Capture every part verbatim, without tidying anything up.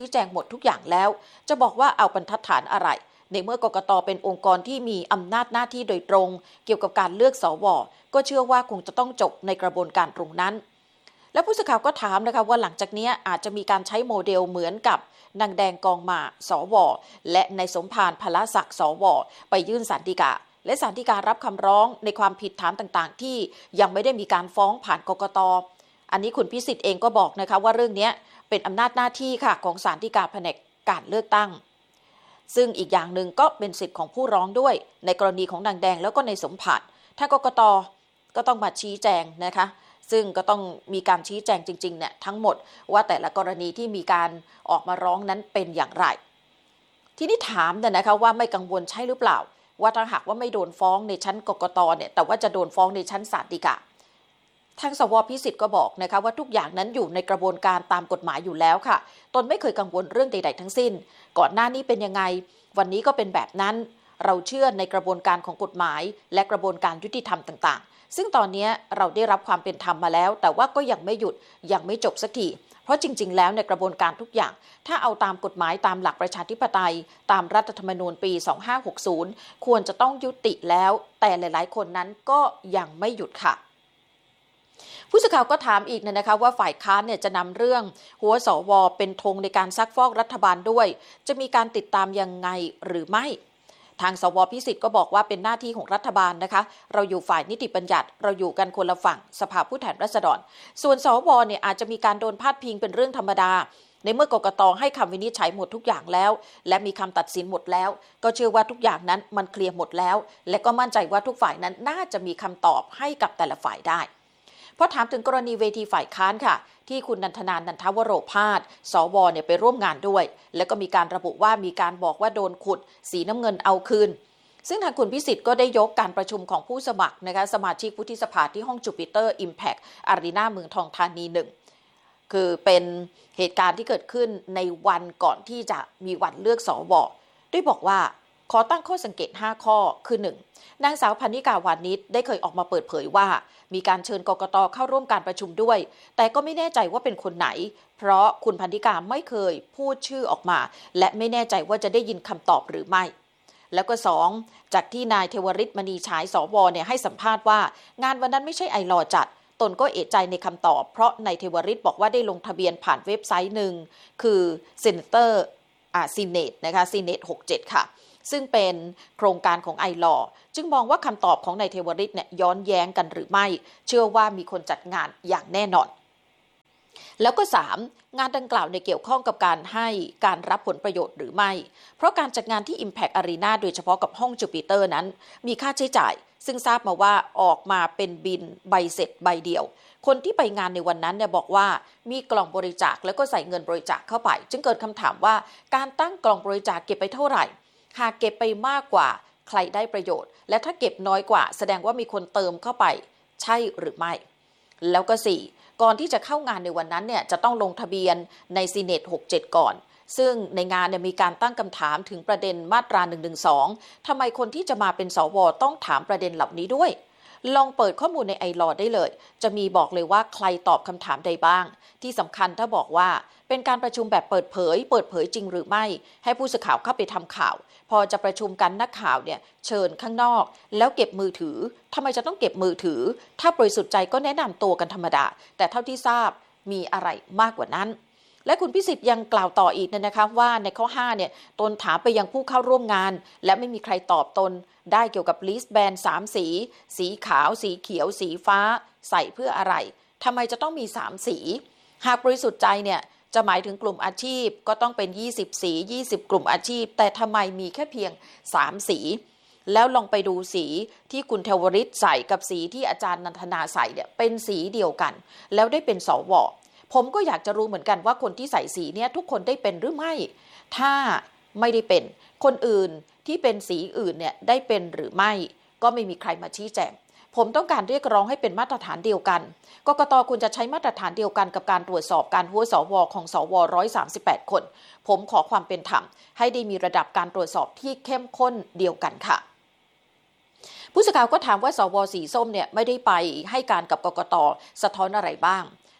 ชี้แจงหมดทุกอย่างแล้วจะบอกว่าเอาบรรทัดฐานอะไรในเมื่อกกต.เป็นองค์กรที่มีอำนาจหน้าที่โดยตรงเกี่ยวกับการเลือกสวก็เชื่อว่าคงจะต้องจบในกระบวนการตรงนั้นและผู้สื่อข่าวก็ถามนะคะว่าหลังจากนี้อาจจะมีการใช้โมเดลเหมือนกับนางแดงกองมาสวและในสมภารพละศักดิ์สวไปยื่นศาลฎีกาและศาลฎีการับคำร้องในความผิดฐานต่างๆที่ยังไม่ได้มีการฟ้องผ่านกกต.อันนี้คุณพิสิทธิ์เองก็บอกนะคะว่าเรื่องนี้เป็นอำนาจหน้าที่ค่ะของศาลฎีกาแผนกการเลือกตั้งซึ่งอีกอย่างหนึ่งก็เป็นสิทธิ์ของผู้ร้องด้วยในกรณีของนางแดงแล้วก็ในสมภารถ้ากกต.ก็ต้องมาชี้แจงนะคะซึ่งก็ต้องมีการชี้แจงจริงๆเนี่ยทั้งหมดว่าแต่ละกรณีที่มีการออกมาร้องนั้นเป็นอย่างไรทีนี้ถามเนี่ยนะคะว่าไม่กังวลใช่หรือเปล่าว่าถ้าหากว่าไม่โดนฟ้องในชั้นกกต.เนี่ยแต่ว่าจะโดนฟ้องในชั้นศาลฎีกาทางสวพิสิทธิ์ก็บอกนะคะว่าทุกอย่างนั้นอยู่ในกระบวนการตามกฎหมายอยู่แล้วค่ะตนไม่เคยกังวลเรื่องใดๆทั้งสิ้นก่อนหน้านี้เป็นยังไงวันนี้ก็เป็นแบบนั้นเราเชื่อในกระบวนการของกฎหมายและกระบวนการยุติธรรมต่างๆซึ่งตอนนี้เราได้รับความเป็นธรรมมาแล้วแต่ว่าก็ยังไม่หยุดยังไม่จบสักทีเพราะจริงๆแล้วในกระบวนการทุกอย่างถ้าเอาตามกฎหมายตามหลักประชาธิปไตยตามรัฐธรรมนูญปีสองห้าหกศูนย์ควรจะต้องยุติแล้วแต่หลายๆคนนั้นก็ยังไม่หยุดค่ะผู้สื่อข่าวก็ถามอีกนะคะว่าฝ่ายค้านเนี่ยจะนำเรื่องหัวสวเป็นธงในการซักฟอกรัฐบาลด้วยจะมีการติดตามยังไงหรือไม่ทางสวพิสิทธิ์ก็บอกว่าเป็นหน้าที่ของรัฐบาลนะคะเราอยู่ฝ่ายนิติบัญญัติเราอยู่กันคนละฝั่งสภาผู้แทนราษฎรส่วนสวเนี่ยอาจจะมีการโดนพาดพิงเป็นเรื่องธรรมดาในเมื่อกกต.ให้คำวินิจฉัยหมดทุกอย่างแล้วและมีคำตัดสินหมดแล้วก็เชื่อว่าทุกอย่างนั้นมันเคลียร์หมดแล้วและก็มั่นใจว่าทุกฝ่ายนั้นน่าจะมีคำตอบให้กับแต่ละฝ่ายได้พอถามถึงกรณีเวทีฝ่ายค้านค่ะที่คุณนันทนา นันทวโรภาสสวเนี่ยไปร่วมงานด้วยแล้วก็มีการระบุว่ามีการบอกว่าโดนขุดสีน้ำเงินเอาคืนซึ่งทางคุณพิสิทธิ์ก็ได้ยกการประชุมของผู้สมัครนะคะสมาชิกวุฒิสภาที่ห้องจูปิเตอร์อิมแพคอารีนาเมืองทองธานีหนึ่งคือเป็นเหตุการณ์ที่เกิดขึ้นในวันก่อนที่จะมีวันเลือกสวด้วยบอกว่าขอตั้งข้อสังเกตห้าข้อคือหนึ่งนางสาวพนิกาวานิชได้เคยออกมาเปิดเผยว่ามีการเชิญกกต.เข้าร่วมการประชุมด้วยแต่ก็ไม่แน่ใจว่าเป็นคนไหนเพราะคุณพนิกาไม่เคยพูดชื่อออกมาและไม่แน่ใจว่าจะได้ยินคำตอบหรือไม่แล้วก็สองจากที่นายเทวฤทธิ์มณีฉายสวเนี่ยให้สัมภาษณ์ว่างานวันนั้นไม่ใช่ไอลอจัดตนก็เอะใจในคำตอบเพราะนายเทวฤทธิ์บอกว่าได้ลงทะเบียนผ่านเว็บไซต์หนึ่งคือ Senator อ่า Senate นะคะ Senate หกสิบเจ็ดค่ะซึ่งเป็นโครงการของไอลอจึงมองว่าคำตอบของนายเทวฤทธิ์เนี่ยย้อนแย้งกันหรือไม่เชื่อว่ามีคนจัดงานอย่างแน่นอนแล้วก็สามงานดังกล่าวในเกี่ยวข้องกับการให้การรับผลประโยชน์หรือไม่เพราะการจัดงานที่ Impact Arena โดยเฉพาะกับห้องจูปิเตอร์นั้นมีค่าใช้จ่ายซึ่งทราบมาว่าออกมาเป็นบินใบเสร็จใบเดียวคนที่ไปงานในวันนั้นเนี่ยบอกว่ามีกล่องบริจาคแล้วก็ใส่เงินบริจาคเข้าไปจึงเกิดคำถามว่าการตั้งกล่องบริจาคเก็บไปเท่าไหร่หากเก็บไปมากกว่าใครได้ประโยชน์และถ้าเก็บน้อยกว่าแสดงว่ามีคนเติมเข้าไปใช่หรือไม่แล้วก็สี่ก่อนที่จะเข้างานในวันนั้นเนี่ยจะต้องลงทะเบียนในซีเนตหกสิบเจ็ดก่อนซึ่งในงานเนี่ยมีการตั้งคำถามถึงประเด็นมาตราหนึ่งหนึ่งสองทำไมคนที่จะมาเป็นสวต้องถามประเด็นเหล่านี้ด้วยลองเปิดข้อมูลในไอลอได้เลยจะมีบอกเลยว่าใครตอบคำถามใดบ้างที่สำคัญถ้าบอกว่าเป็นการประชุมแบบเปิดเผยเปิดเผยจริงหรือไม่ให้ผู้สื่อข่าวเข้าไปทำข่าวพอจะประชุมกันนักข่าวเนี่ยเชิญข้างนอกแล้วเก็บมือถือทำไมจะต้องเก็บมือถือถ้าบริสุทธิ์ใจก็แนะนำตัวกันธรรมดาแต่เท่าที่ทราบมีอะไรมากกว่านั้นและคุณพิสิทธิ์ยังกล่าวต่ออีกนะคะว่าในข้อห้าเนี่ยตนถามไปยังผู้เข้าร่วมงานและไม่มีใครตอบตนได้เกี่ยวกับลิสต์แบนสามสีสีขาวสีเขียวสีฟ้าใส่เพื่ออะไรทำไมจะต้องมีสามสีหากบริสุทธิ์ใจเนี่ยจะหมายถึงกลุ่มอาชีพก็ต้องเป็นยี่สิบสียี่สิบกลุ่มอาชีพแต่ทำไมมีแค่เพียงสามสีแล้วลองไปดูสีที่คุณเทวฤทธิ์ใส่กับสีที่อาจารย์นันทนาใส่เนี่ยเป็นสีเดียวกันแล้วได้เป็นสวผมก็อยากจะรู้เหมือนกันว่าคนที่ใส่สีเนี่ยทุกคนได้เป็นหรือไม่ถ้าไม่ได้เป็นคนอื่นที่เป็นสีอื่นเนี่ยได้เป็นหรือไม่ก็ไม่มีใครมาชี้แจงผมต้องการเรียกร้องให้เป็นมาตรฐานเดียวกันกกต.ควรจะใช้มาตรฐานเดียวกันกับการตรวจสอบการหัวสวของสวหนึ่งร้อยสามสิบแปดคนผมขอความเป็นธรรมให้ได้มีระดับการตรวจสอบที่เข้มข้นเดียวกันค่ะผู้สื่อข่าวก็ถามว่าสวสีส้มเนี่ยไม่ได้ไปให้การกับกกต.สะท้อนอะไรบ้าง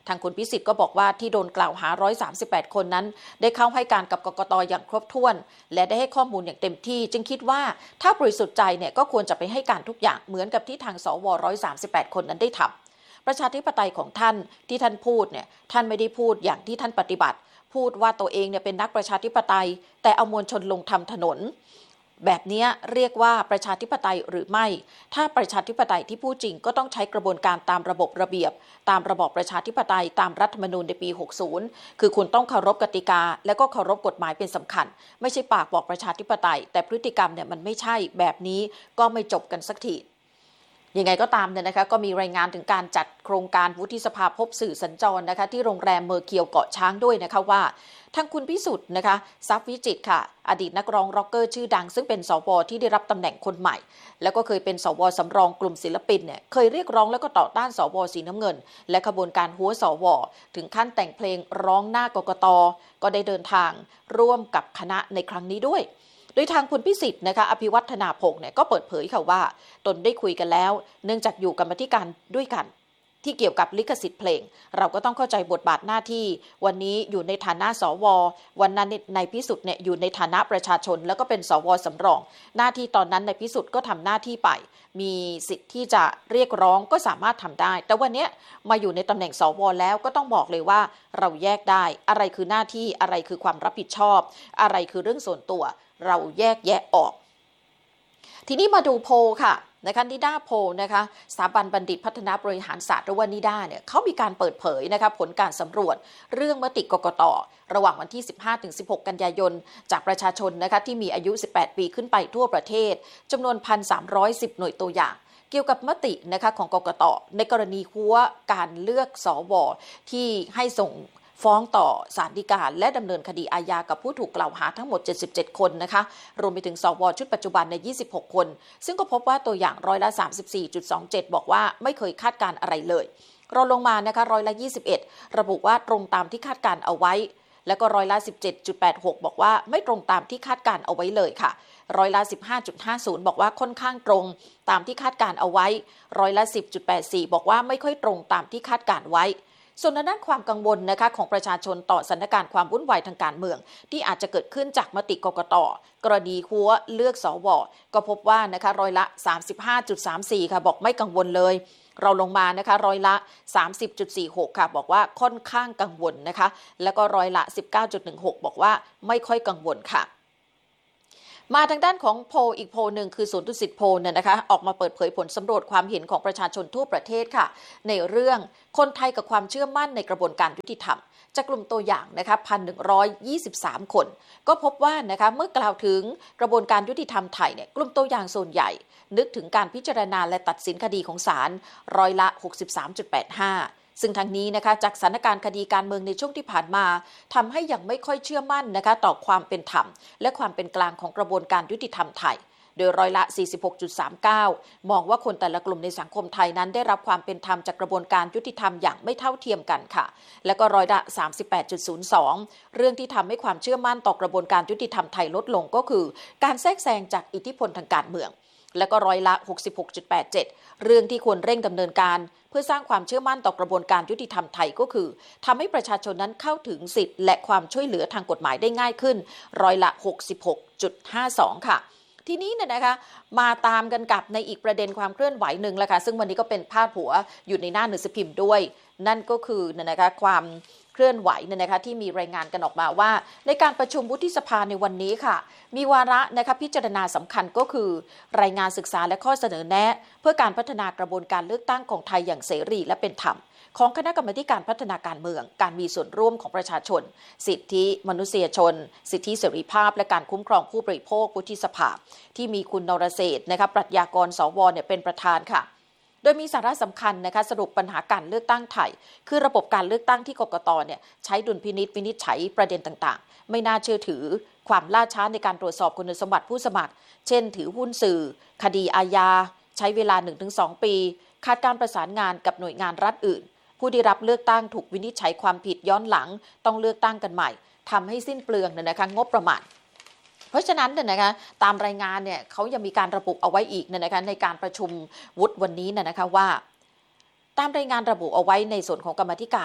ทางคุณพิสิทธิ์ก็บอกว่าที่โดนกล่าวหาหนึ่งร้อยสามสิบแปดคนนั้นได้เข้าให้การกับกกต.อย่างครบถ้วนและได้ให้ข้อมูลอย่างเต็มที่จึงคิดว่าถ้าบริสุทธิ์ใจเนี่ยก็ควรจะไปให้การทุกอย่างเหมือนกับที่ทางสวหนึ่งร้อยสามสิบแปดคนนั้นได้ทำประชาธิปไตยของท่านที่ท่านพูดเนี่ยท่านไม่ได้พูดอย่างที่ท่านปฏิบัติพูดว่าตัวเองเนี่ยเป็นนักประชาธิปไตยแต่เอามวลชนลงทำถนนแบบนี้เรียกว่าประชาธิปไตยหรือไม่ถ้าประชาธิปไตยที่พูดจริงก็ต้องใช้กระบวนการตามระบบระเบียบตามระบอบประชาธิปไตยตามรัฐธรรมนูญในปีหกสิบคือคุณต้องเคารพกติกาและก็เคารพกฎหมายเป็นสำคัญไม่ใช่ปากบอกประชาธิปไตยแต่พฤติกรรมเนี่ยมันไม่ใช่แบบนี้ก็ไม่จบกันสักทียังไงก็ตามเนี่ยนะคะก็มีรายงานถึงการจัดโครงการวุฒิสภาพบสื่อสัญจรนะคะที่โรงแรมเมอร์เคียวเกาะช้างด้วยนะคะว่าทางคุณพิสุทธิ์นะคะทรัพย์วิจิตรค่ะอดีตนักร้องร็อกเกอร์ชื่อดังซึ่งเป็นสวที่ได้รับตำแหน่งคนใหม่แล้วก็เคยเป็นสวสำรองกลุ่มศิลปินเนี่ยเคยเรียกร้องแล้วก็ต่อต้านสวสีน้ำเงินและขบวนการหัวสวถึงขั้นแต่งเพลงร้องหน้ากกต.ก็ได้เดินทางร่วมกับคณะในครั้งนี้ด้วยโดยทางคุณพิสิทธิ์นะคะอภิวัฒนาพงษ์เนี่ยก็เปิดเผยค่ะว่าตนได้คุยกันแล้วเนื่องจากอยู่กรรมธิการด้วยกันที่เกี่ยวกับลิขสิทธิ์เพลงเราก็ต้องเข้าใจบทบาทหน้าที่วันนี้อยู่ในฐานะสววันนั้นในพิสุทธิ์เนี่ยอยู่ในฐานะประชาชนแล้วก็เป็นสวสำรองหน้าที่ตอนนั้นในพิสุทธิ์ก็ทำหน้าที่ไปมีสิทธิ์ที่จะเรียกร้องก็สามารถทำได้แต่วันนี้มาอยู่ในตำแหน่งสวแล้วก็ต้องบอกเลยว่าเราแยกได้อะไรคือหน้าที่อะไรคือความรับผิดชอบอะไรคือเรื่องส่วนตัวเราแยกแยะออกทีนี้มาดูโพลค่ะนะคะนิด้าโพลนะคะสถาบันบัณฑิตพัฒนาบริหารศาสตร์หรือว่านิด้าเนี่ยเขามีการเปิดเผยนะคะผลการสำรวจเรื่องมติกกต.ระหว่างวันที่ สิบห้าถึงสิบหก กันยายนจากประชาชนนะคะที่มีอายุสิบแปดปีขึ้นไปทั่วประเทศจำนวน หนึ่งพันสามร้อยสิบ หน่วยตัวอย่างเกี่ยวกับมตินะคะของกกต.ในกรณีหัวการเลือกสวที่ให้ส่งฟ้องต่อศาลฎีกาและดำเนินคดีอาญากับผู้ถูกกล่าวหาทั้งหมดเจ็ดสิบเจ็ดคนนะคะรวมไปถึงสวชุดปัจจุบันในยี่สิบหกคนซึ่งก็พบว่าตัวอย่างร้อยละ สามสิบสี่จุดสองเจ็ด บอกว่าไม่เคยคาดการอะไรเลยเราลงมานะคะร้อยละยี่สิบเอ็ดระบุว่าตรงตามที่คาดการเอาไว้แล้วก็ร้อยละ สิบเจ็ดจุดแปดหก บอกว่าไม่ตรงตามที่คาดการเอาไว้เลยค่ะร้อยละ สิบห้าจุดห้าศูนย์ บอกว่าค่อนข้างตรงตามที่คาดการเอาไว้ร้อยละ สิบจุดแปดสี่ บอกว่าไม่ค่อยตรงตามที่คาดการไว้ส่วนด้านความกังวลนะคะของประชาชนต่อสถานการณ์ความวุ่นวายทางการเมืองที่อาจจะเกิดขึ้นจากมติกกต.กรณีหัวเลือกสวก็พบว่านะคะร้อยละ สามสิบห้าจุดสามสี่ ค่ะบอกไม่กังวลเลยเราลงมานะคะร้อยละ สามสิบจุดสี่หก ค่ะบอกว่าค่อนข้างกังวลนะคะแล้วก็ร้อยละ สิบเก้าจุดหนึ่งหก บอกว่าไม่ค่อยกังวลค่ะมาทางด้านของโพลอีกโพลหนึ่งคือศูนย์ดุสิตโพลเนี่ยนะคะออกมาเปิดเผยผลสำรวจความเห็นของประชาชนทั่วประเทศค่ะในเรื่องคนไทยกับความเชื่อมั่นในกระบวนการยุติธรรมจากกลุ่มตัวอย่างนะคะ หนึ่งพันหนึ่งร้อยยี่สิบสาม คนก็พบว่านะคะเมื่อกล่าวถึงกระบวนการยุติธรรมไทยเนี่ยกลุ่มตัวอย่างส่วนใหญ่นึกถึงการพิจารณาและตัดสินคดีของศาลร้อยละ หกสิบสามจุดแปดห้าซึ่งทางนี้นะคะจากสถานการณ์คดีการเมืองในช่วงที่ผ่านมาทำให้ยังไม่ค่อยเชื่อมั่นนะคะต่อความเป็นธรรมและความเป็นกลางของกระบวนการยุติธรรมไทยโดยร้อยละ สี่สิบหกจุดสามเก้า มองว่าคนแต่ละกลุ่มในสังคมไทยนั้นได้รับความเป็นธรรมจากกระบวนการยุติธรรมอย่างไม่เท่าเทียมกันค่ะและก็ร้อยละ สามสิบแปดจุดศูนย์สอง เรื่องที่ทำให้ความเชื่อมั่นต่อกระบวนการยุติธรรมไทยลดลงก็คือการแทรกแซงจากอิทธิพลทางการเมืองและก็ร้อยละ หกสิบหกจุดแปดเจ็ด เรื่องที่ควรเร่งดำเนินการเพื่อสร้างความเชื่อมั่นต่อกระบวนการยุติธรรมไทยก็คือทำให้ประชาชนนั้นเข้าถึงสิทธิ์และความช่วยเหลือทางกฎหมายได้ง่ายขึ้นร้อยละ หกสิบหกจุดห้าสอง ค่ะทีนี้เนี่ยนะคะมาตามกันกับในอีกประเด็นความเคลื่อนไหวหนึ่งแหละค่ะซึ่งวันนี้ก็เป็นพาดหัวอยู่ในหน้าหนังสือพิมพ์ด้วยนั่นก็คือเนี่ยนะคะความเคลื่อนไหวเนี่ยนะคะที่มีรายงานกันออกมาว่าในการประชุมวุฒิสภาในวันนี้ค่ะมีวาระนะคะพิจารณาสำคัญก็คือรายงานศึกษาและข้อเสนอแนะเพื่อการพัฒนากระบวนการเลือกตั้งของไทยอย่างเสรีและเป็นธรรมของคณะกรรมาการพัฒนาการเมืองการมีส่วนร่วมของประชาชนสิทธิมนุษยชนสิทธิเสรีภาพและการคุ้มครองผู้บริโภควุฒิสภาที่มีคุณนรเศรษฐ์นะคะปรัชญากรสวเนี่ยเป็นประธานค่ะโดยมีสาระสำคัญนะคะสรุปปัญหาการเลือกตั้งไทยคือระบบการเลือกตั้งที่กกตเนี่ยใช้ดุลพินิจวินิจฉัยประเด็นต่างๆไม่น่าเชื่อถือความล่าช้าในการตรวจสอบคุณสมบัติผู้สมัครเช่นถือหุ้นสื่อคดีอาญาใช้เวลา หนึ่งถึงสอง ปีขาดการประสานงานกับหน่วยงานรัฐอื่นผู้ได้รับเลือกตั้งถูกวินิจฉัยความผิดย้อนหลังต้องเลือกตั้งกันใหม่ทำให้สิ้นเปลืองเนี่ยนะคะงบประมาณเพราะฉะนั้นเนี่ยนะคะตามรายงานเนี่ยเขายังมีการระบุเอาไว้อีกเนี่ยนะคะในการประชุมวุฒิวันนี้เนี่ยนะคะว่าตามรายงานระบุเอาไว้ในส่วนของกรรมาธิการ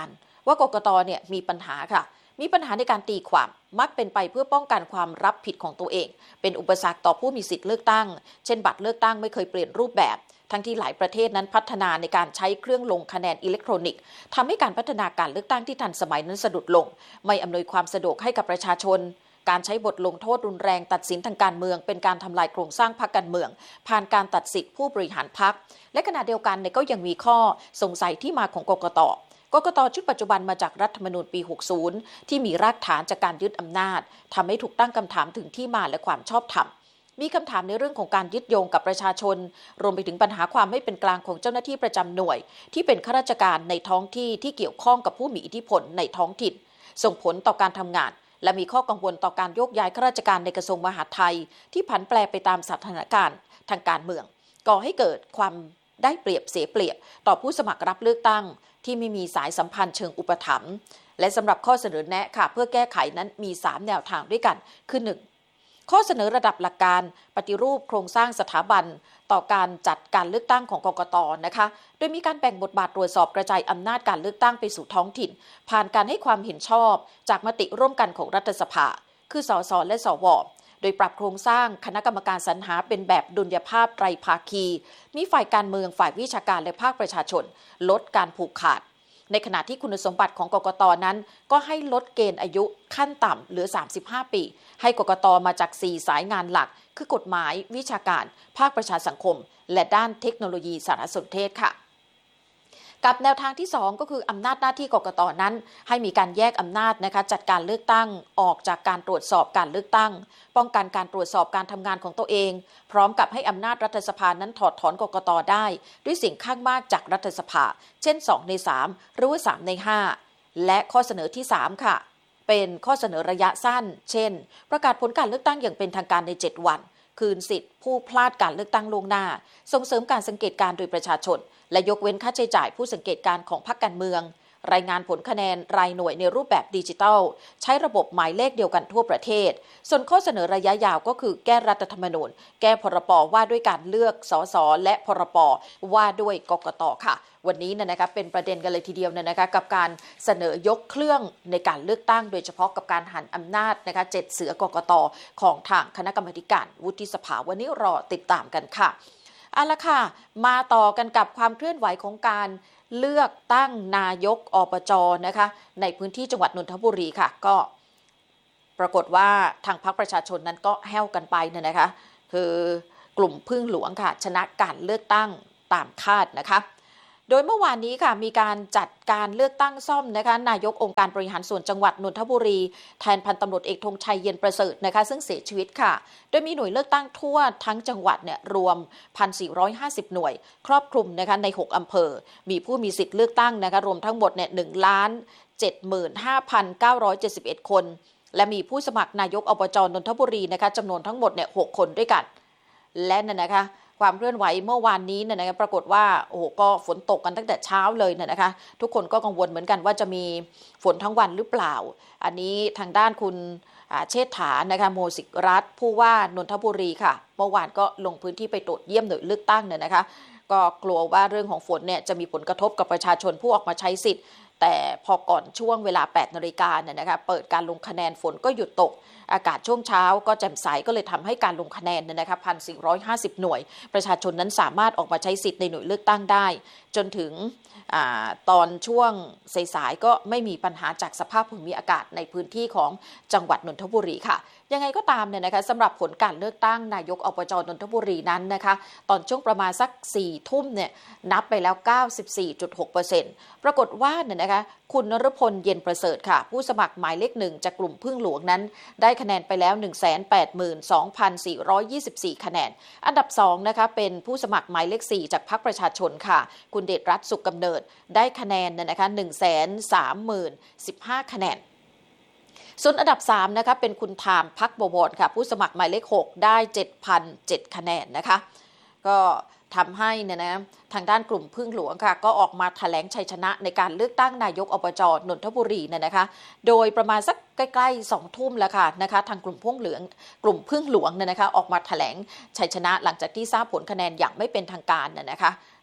ว่ากกตเนี่ยมีปัญหาค่ะมีปัญหาในการตีความมักเป็นไปเพื่อป้องกันความรับผิดของตัวเองเป็นอุปสรรคต่อผู้มีสิทธิ์เลือกตั้งเช่นบัตรเลือกตั้งไม่เคยเปลี่ยนรูปแบบทั้งที่หลายประเทศนั้นพัฒนาในการใช้เครื่องลงคะแนนอิเล็กทรอนิกส์ทำให้การพัฒนาการเลือกตั้งที่ทันสมัยนั้นสะดุดลงไม่อำนวยความสะดวกให้กับประชาชนการใช้บทลงโทษรุนแรงตัดสินทางการเมืองเป็นการทำลายโครงสร้างพรรคการเมืองผ่านการตัดสิทธิผู้บริหารพรรคและขณะเดียวกันเนี่ยก็ยังมีข้อสงสัยที่มาของกกตกกตชุดปัจจุบันมาจากรัฐธรรมนูญปีหกสิบที่มีรากฐานจากการยึดอำนาจทำให้ถูกตั้งคำถามถึงที่มาและความชอบธรรมมีคำถามในเรื่องของการยึดโยงกับประชาชนรวมไปถึงปัญหาความไม่เป็นกลางของเจ้าหน้าที่ประจำหน่วยที่เป็นข้าราชการในท้องที่ที่เกี่ยวข้องกับผู้มีอิทธิพลในท้องถิ่นส่งผลต่อการทำงานและมีข้อกังวลต่อการโยกย้ายข้าราชการในกระทรวงมหาดไทยที่ผันแปรไปตามสถานการณ์ทางการเมืองก่อให้เกิดความได้เปรียบเสียเปรียบต่อผู้สมัครรับเลือกตั้งที่ไม่มีสายสัมพันธ์เชิงอุปถัมภ์และสำหรับข้อเสนอแนะค่ะเพื่อแก้ไขนั้นมีสามแนวทางด้วยกันคือหนึ่งข้อเสนอระดับหลักการปฏิรูปโครงสร้างสถาบันต่อการจัดการเลือกตั้งของกกตนะคะโดยมีการแบ่งบทบาทตรวจสอบกระจายอำนาจการเลือกตั้งไปสู่ท้องถิ่นผ่านการให้ความเห็นชอบจากมติร่วมกันของรัฐสภาคือสสและสวโดยปรับโครงสร้างคณะกรรมการสรรหาเป็นแบบดุลยภาพไตรภาคีมีฝ่ายการเมืองฝ่ายวิชาการและภาคประชาชนลดการผูกขาดในขณะที่คุณสมบัติของกกตนั้นก็ให้ลดเกณฑ์อายุขั้นต่ำเหลือสามสิบห้าปีให้กกตมาจากสี่สายงานหลักคือกฎหมายวิชาการภาคประชาสังคมและด้านเทคโนโลยีสารสนเทศค่ะกับแนวทางที่สองก็คืออำนาจหน้าที่กกตนั้นให้มีการแยกอำนาจนะคะจัดการเลือกตั้งออกจากการตรวจสอบการเลือกตั้งป้องกันการตรวจสอบการทำงานของตัวเองพร้อมกับให้อำนาจรัฐสภานั้นถอดถอนกกตได้ด้วยเสียงข้างมากจากรัฐสภาเช่นสองในสามหรือว่าสามในห้าและข้อเสนอที่สามค่ะเป็นข้อเสนอระยะสั้นเช่นประกาศผลการเลือกตั้งอย่างเป็นทางการในเจ็ดวันคืนสิทธิ์ผู้พลาดการเลือกตั้งล่วงหน้าส่งเสริมการสังเกตการณ์โดยประชาชนและยกเว้นค่าใช้จ่ายผู้สังเกตการณ์ของพรรคการเมืองรายงานผลคะแนนรายหน่วยในรูปแบบดิจิทัลใช้ระบบหมายเลขเดียวกันทั่วประเทศส่วนข้อเสนอระยะยาวก็คือแก้รัฐธรรมนูญแก้พรบว่าด้วยการเลือกสสและพรบว่าด้วยกกตค่ะวันนี้นะคะเป็นประเด็นกันเลยทีเดียวนะคะกับการเสนอยกเครื่องในการเลือกตั้งโดยเฉพาะกับการหันอำนาจนะคะเจ็ดเสือกกตของทางคณะกรรมการวุฒิสภาวันนี้รอติดตามกันค่ะเอาละค่ะมาต่อกันกับความเคลื่อนไหวของการเลือกตั้งนายกอบจนะคะในพื้นที่จังหวัดนนทบุรีค่ะก็ปรากฏว่าทางพรรคประชาชนนั้นก็แห้วกันไปเนี่ยนะคะคือกลุ่มพึ่งหลวงค่ะชนะการเลือกตั้งตามคาดนะคะโดยเมื่อวานนี้ค่ะมีการจัดการเลือกตั้งซ่อมนะคะนายกองค์การบริหารส่วนจังหวัดนนทบุรีแทนพันตำรวจเอกธงชัยเย็นประเสริฐนะคะซึ่งเสียชีวิตค่ะโดยมีหน่วยเลือกตั้งทั่วทั้งจังหวัดเนี่ยรวม หนึ่งพันสี่ร้อยห้าสิบ หน่วยครอบคลุมนะคะในหกอำเภอมีผู้มีสิทธิ์เลือกตั้งนะคะรวมทั้งหมดเนี่ย หนึ่งล้าน เจ็ดหมื่นห้าพันเก้าร้อยเจ็ดสิบเอ็ด คนและมีผู้สมัครนายกอบจนนทบุรีนะคะจำนวนทั้งหมดเนี่ยหกคนด้วยกันและนั่นนะคะความเคลื่อนไหวเมื่อวานนี้เนี่ยนะคะปรากฏว่าโอ้โหก็ฝนตกกันตั้งแต่เช้าเลยเนี่ยนะคะทุกคนก็กังวลเหมือนกันว่าจะมีฝนทั้งวันหรือเปล่าอันนี้ทางด้านคุณเชษฐานะคะโมสิกรัตน์ผู้ว่านนทบุรีค่ะเมื่อวานก็ลงพื้นที่ไปตรวจเยี่ยมหน่วยเลือกตั้งเนี่ยนะคะก็กลัวว่าเรื่องของฝนเนี่ยจะมีผลกระทบกับประชาชนผู้ออกมาใช้สิทธิ์แต่พอก่อนช่วงเวลา แปดนาฬิกาเนี่ยนะคะเปิดการลงคะแนนฝนก็หยุดตกอากาศช่วงเช้าก็แจ่มใสก็เลยทำให้การลงคะแนนเนี่ยนะคะ หนึ่งพันสี่ร้อยห้าสิบ หน่วยประชาชนนั้นสามารถออกมาใช้สิทธิ์ในหน่วยเลือกตั้งได้จนถึงอ่าตอนช่วงสายๆก็ไม่มีปัญหาจากสภาพภูมิอากาศในพื้นที่ของจังหวัดนนทบุรีค่ะยังไงก็ตามเนี่ยนะคะสำหรับผลการเลือกตั้งนายกอบจนนทบุรีนั้นนะคะตอนช่วงประมาณสักสี่ทุ่มเนี่ยนับไปแล้ว เก้าสิบสี่จุดหกเปอร์เซ็นต์ ปรากฏว่าเนี่ยนะคะคุณนฤพลเย็นประเสริฐค่ะผู้สมัครหมายเลขหนึ่งจากกลุ่มพึ่งหลวงนั้นได้คะแนนไปแล้ว หนึ่งแสนแปดหมื่นสองพันสี่ร้อยยี่สิบสี่ คะแนนอันดับสองนะคะเป็นผู้สมัครหมายเลขสี่จากพรรคประชาชนค่ะคุณเดชรัตน์สุขกำเนิดได้คะแนนนะคะ หนึ่งแสนสามหมื่นสิบห้า คะแนนส่วนอันดับสามนะคะเป็นคุณทามพรรคบวรค่ะผู้สมัครหมายเลขหกได้ เจ็ดพันเจ็ด คะแนนนะคะก็ทำให้เนี่ยนะทางด้านกลุ่มพึ่งหลวงค่ะก็ออกมาแถลงชัยชนะในการเลือกตั้งนายกอบจนนทบุรีเนี่ยนะคะโดยประมาณสักใกล้ๆสองทุ่มแล้วค่ะนะคะทางกลุ่มพึ่งเหลืองกลุ่มพึ่งหลวงเนี่ยนะคะออกมาแถลงชัยชนะหลังจากที่ทราบผลคะแนนอย่างไม่เป็นทางการเนี่ยนะคะ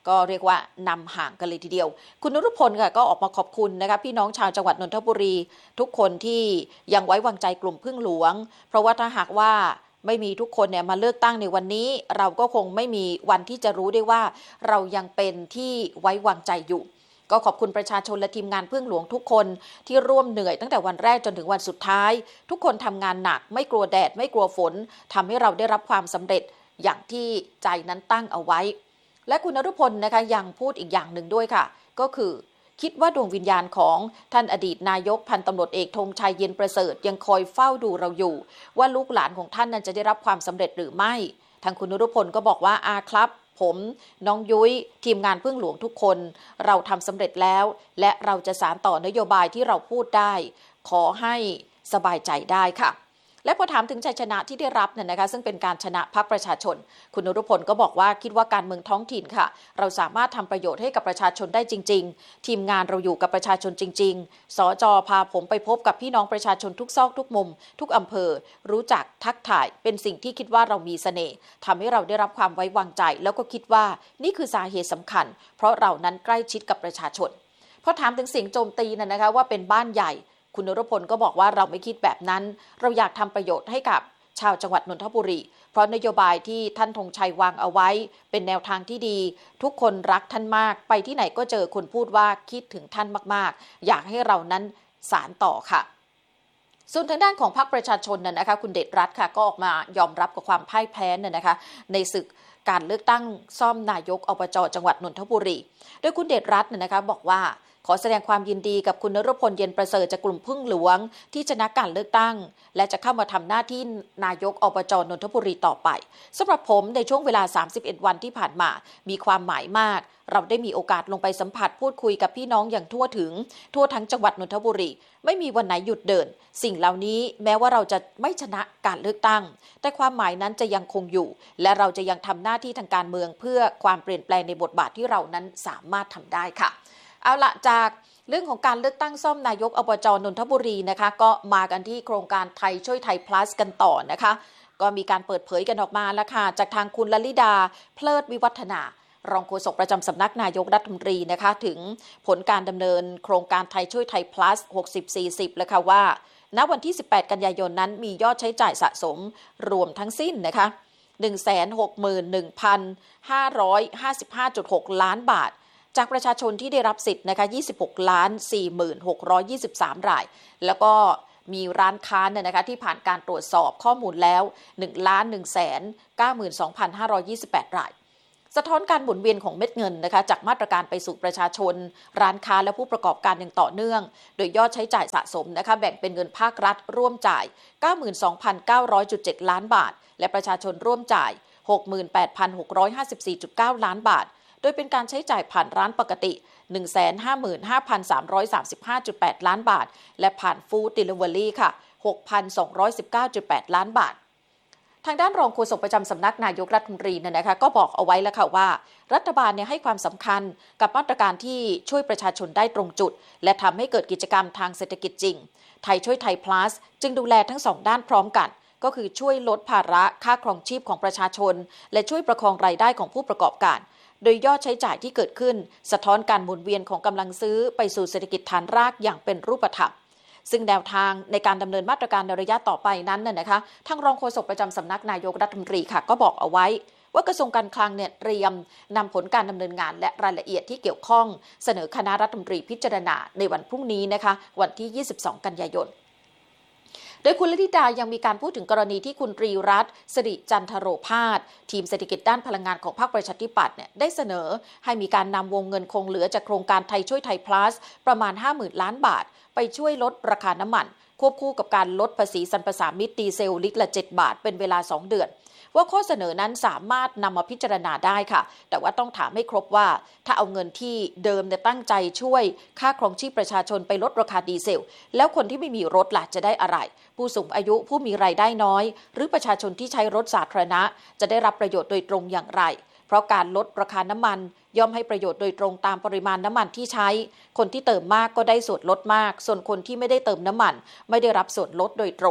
ก็เรียกว่านำห่างกันเลยทีเดียวคุณนฤพลค่ะก็ออกมาขอบคุณนะคะพี่น้องชาวจังหวัดนนทบุรีทุกคนที่ยังไว้วางใจกลุ่มพึ่งหลวงเพราะว่าถ้าหากว่าไม่มีทุกคนเนี่ยมาเลือกตั้งในวันนี้เราก็คงไม่มีวันที่จะรู้ได้ว่าเรายังเป็นที่ไว้วางใจอยู่ก็ขอบคุณประชาชนและทีมงานพึ่งหลวงทุกคนที่ร่วมเหนื่อยตั้งแต่วันแรกจนถึงวันสุดท้ายทุกคนทำงานหนักไม่กลัวแดดไม่กลัวฝนทำให้เราได้รับความสำเร็จอย่างที่ใจนั้นตั้งเอาไว้และคุณนฤพลนะคะยังพูดอีกอย่างหนึ่งด้วยค่ะก็คือคิดว่าดวงวิญญาณของท่านอดีตนายกพันตำรวจเอกธงชัยเย็นประเสริฐยังคอยเฝ้าดูเราอยู่ว่าลูกหลานของท่านนั้นจะได้รับความสำเร็จหรือไม่ทางคุณนฤพลก็บอกว่าอาครับผมน้องยุ้ยทีมงานพึ่งหลวงทุกคนเราทำสำเร็จแล้วและเราจะสานต่อนโยบายที่เราพูดได้ขอให้สบายใจได้ค่ะและพอถามถึงชัยชนะที่ได้รับเนี่ยนะคะซึ่งเป็นการชนะพรรคประชาชนคุณนฤพลก็บอกว่าคิดว่าการเมืองท้องถิ่นค่ะเราสามารถทำประโยชน์ให้กับประชาชนได้จริงๆทีมงานเราอยู่กับประชาชนจริงๆสจ.พาผมไปพบกับพี่น้องประชาชนทุกซอกทุกมุมทุกอำเภอรู้จักทักทายเป็นสิ่งที่คิดว่าเรามีเสน่ห์ทำให้เราได้รับความไว้วางใจแล้วก็คิดว่านี่คือสาเหตุสำคัญเพราะเรานั้นใกล้ชิดกับประชาชนพอถามถึงเสียงโจมตีน่ะนะคะว่าเป็นบ้านใหญ่คุณนฤพลก็บอกว่าเราไม่คิดแบบนั้นเราอยากทำประโยชน์ให้กับชาวจังหวัดนนทบุรีเพราะนโยบายที่ท่านธงชัยวางเอาไว้เป็นแนวทางที่ดีทุกคนรักท่านมากไปที่ไหนก็เจอคนพูดว่าคิดถึงท่านมากๆอยากให้เรานั้นสานต่อค่ะส่วนทางด้านของพรรคประชาชนน่ะนะคะคุณเดชรัตน์ค่ะก็ออกมายอมรับกับความพ่ายแพ้น่ะนะคะในศึกการเลือกตั้งซ่อมนายกอบจ.จังหวัดนนทบุรีโดยคุณเดชรัตน์น่ะนะคะบอกว่าขอแสดงความยินดีกับคุณนฤพลเย็นประเสริฐจากกลุ่มพึ่งหลวงที่ชนะการเลือกตั้งและจะเข้ามาทำหน้าที่นายกอบจ.นนทบุรีต่อไปสำหรับผมในช่วงเวลาสามสิบเอ็ดวันที่ผ่านมามีความหมายมากเราได้มีโอกาสลงไปสัมผัสพูดคุยกับพี่น้องอย่างทั่วถึงทั่วทั้งจังหวัดนนทบุรีไม่มีวันไหนหยุดเดินสิ่งเหล่านี้แม้ว่าเราจะไม่ชนะการเลือกตั้งแต่ความหมายนั้นจะยังคงอยู่และเราจะยังทำหน้าที่ทางการเมืองเพื่อความเปลี่ยนแปลงในบทบาทที่เรานั้นสามารถทำได้ค่ะเอาละจากเรื่องของการเลือกตั้งซ่อมนายกอบจ.นนทบุรีนะคะก็มากันที่โครงการไทยช่วยไทย plus กันต่อนะคะก็มีการเปิดเผยกันออกมาแล้วค่ะจากทางคุณลลิดาเพลิดวิวัฒนารองโฆษกประจำสำนักนายกรัฐมนตรีนะคะถึงผลการดำเนินโครงการไทยช่วยไทย plus หกสิบ สี่สิบแล้วค่ะว่าณวันที่สิบแปดกันยายนนั้นมียอดใช้จ่ายสะสมรวมทั้งสิ้นนะคะ หนึ่งแสนหกหมื่นหนึ่งพันห้าร้อยห้าสิบห้าจุดหก ล้านบาทจากประชาชนที่ได้รับสิทธิ์นะคะยี่สิบหกล้านสี่หมื่นหกร้อยยี่สิบสามรายแล้วก็มีร้านค้าเนี่ยนะคะที่ผ่านการตรวจสอบข้อมูลแล้ว หนึ่งล้านหนึ่งแสนเก้าหมื่นสองพันห้าร้อยยี่สิบแปดรายสะท้อนการหมุนเวียนของเม็ดเงินนะคะจากมาตรการไปสู่ประชาชนร้านค้าและผู้ประกอบการอย่างต่อเนื่องโดยยอดใช้จ่ายสะสมนะคะแบ่งเป็นเงินภาครัฐร่วมจ่าย เก้าหมื่นสองพันเก้าร้อยจุดเจ็ด ล้านบาทและประชาชนร่วมจ่าย หกหมื่นแปดพันหกร้อยห้าสิบสี่จุดเก้า ล้านบาทโดยเป็นการใช้จ่ายผ่านร้านปกติ หนึ่งแสนห้าหมื่นห้าพันสามร้อยสามสิบห้าจุดแปด ล้านบาทและผ่านฟู้ดเดลิเวอรี่ค่ะ หกพันสองร้อยสิบเก้าจุดแปด ล้านบาททางด้านรองโฆษกประจำสำนักนายกรัฐมนตรีเนี่ยนะคะก็บอกเอาไว้แล้วค่ะว่ารัฐบาลเนี่ยให้ความสำคัญกับมาตรการที่ช่วยประชาชนได้ตรงจุดและทำให้เกิดกิจกรรมทางเศรษฐกิจจริงไทยช่วยไทย plus จึงดูแลทั้งสองด้านพร้อมกันก็คือช่วยลดภาระค่าครองชีพของประชาชนและช่วยประคองรายได้ของผู้ประกอบการโดยยอดใช้จ่ายที่เกิดขึ้นสะท้อนการหมุนเวียนของกำลังซื้อไปสู่เศรษฐกิจฐานรากอย่างเป็นรูปธรรมซึ่งแนวทางในการดำเนินมาตรการในระยะต่อไปนั้นน่ะนะคะทางรองโฆษกประจำสำนักนายกรัฐมนตรีค่ะก็บอกเอาไว้ว่ากระทรวงการคลังเนี่ยเตรียมนำผลการดำเนินงานและรายละเอียดที่เกี่ยวข้องเสนอคณะรัฐมนตรีพิจารณาในวันพรุ่งนี้นะคะวันที่ยี่สิบสองกันยายนโดยคุณลลิดายังมีการพูดถึงกรณีที่คุณตรีรัตน์สิริจันทโรภาสทีมเศรษฐกิจด้านพลังงานของพรรคประชาธิปัตย์เนี่ยได้เสนอให้มีการนำวงเงินคงเหลือจากโครงการไทยช่วยไทย plus ประมาณ ห้าหมื่น ล้านบาทไปช่วยลดราคาน้ำมันควบคู่กับการลดภาษีสรรพสามิตดีเซลลิตรละเจ็ดบาทเป็นเวลาสองเดือนว่าข้อเสนอนั้นสามารถนำมาพิจารณาได้ค่ะแต่ว่าต้องถามให้ครบว่าถ้าเอาเงินที่เดิมเนี่ยตั้งใจช่วยค่าครองชีพประชาชนไปลดราคาดีเซลแล้วคนที่ไม่มีรถล่ะจะได้อะไรผู้สูงอายุผู้มีรายได้น้อยหรือประชาชนที่ใช้รถสาธารณะจะได้รับประโยชน์โดยตรงอย่างไรเพราะการลดราคาน้ำมันย่อมให้ประโยชน์โดยตรงตามปริมาณน้ำมันที่ใช้คนที่เติมมากก็ได้ส่วนลดมากส่วนคนที่ไม่ได้เติมน้ำมันไม่ได้รับส่วนลดโดยตรง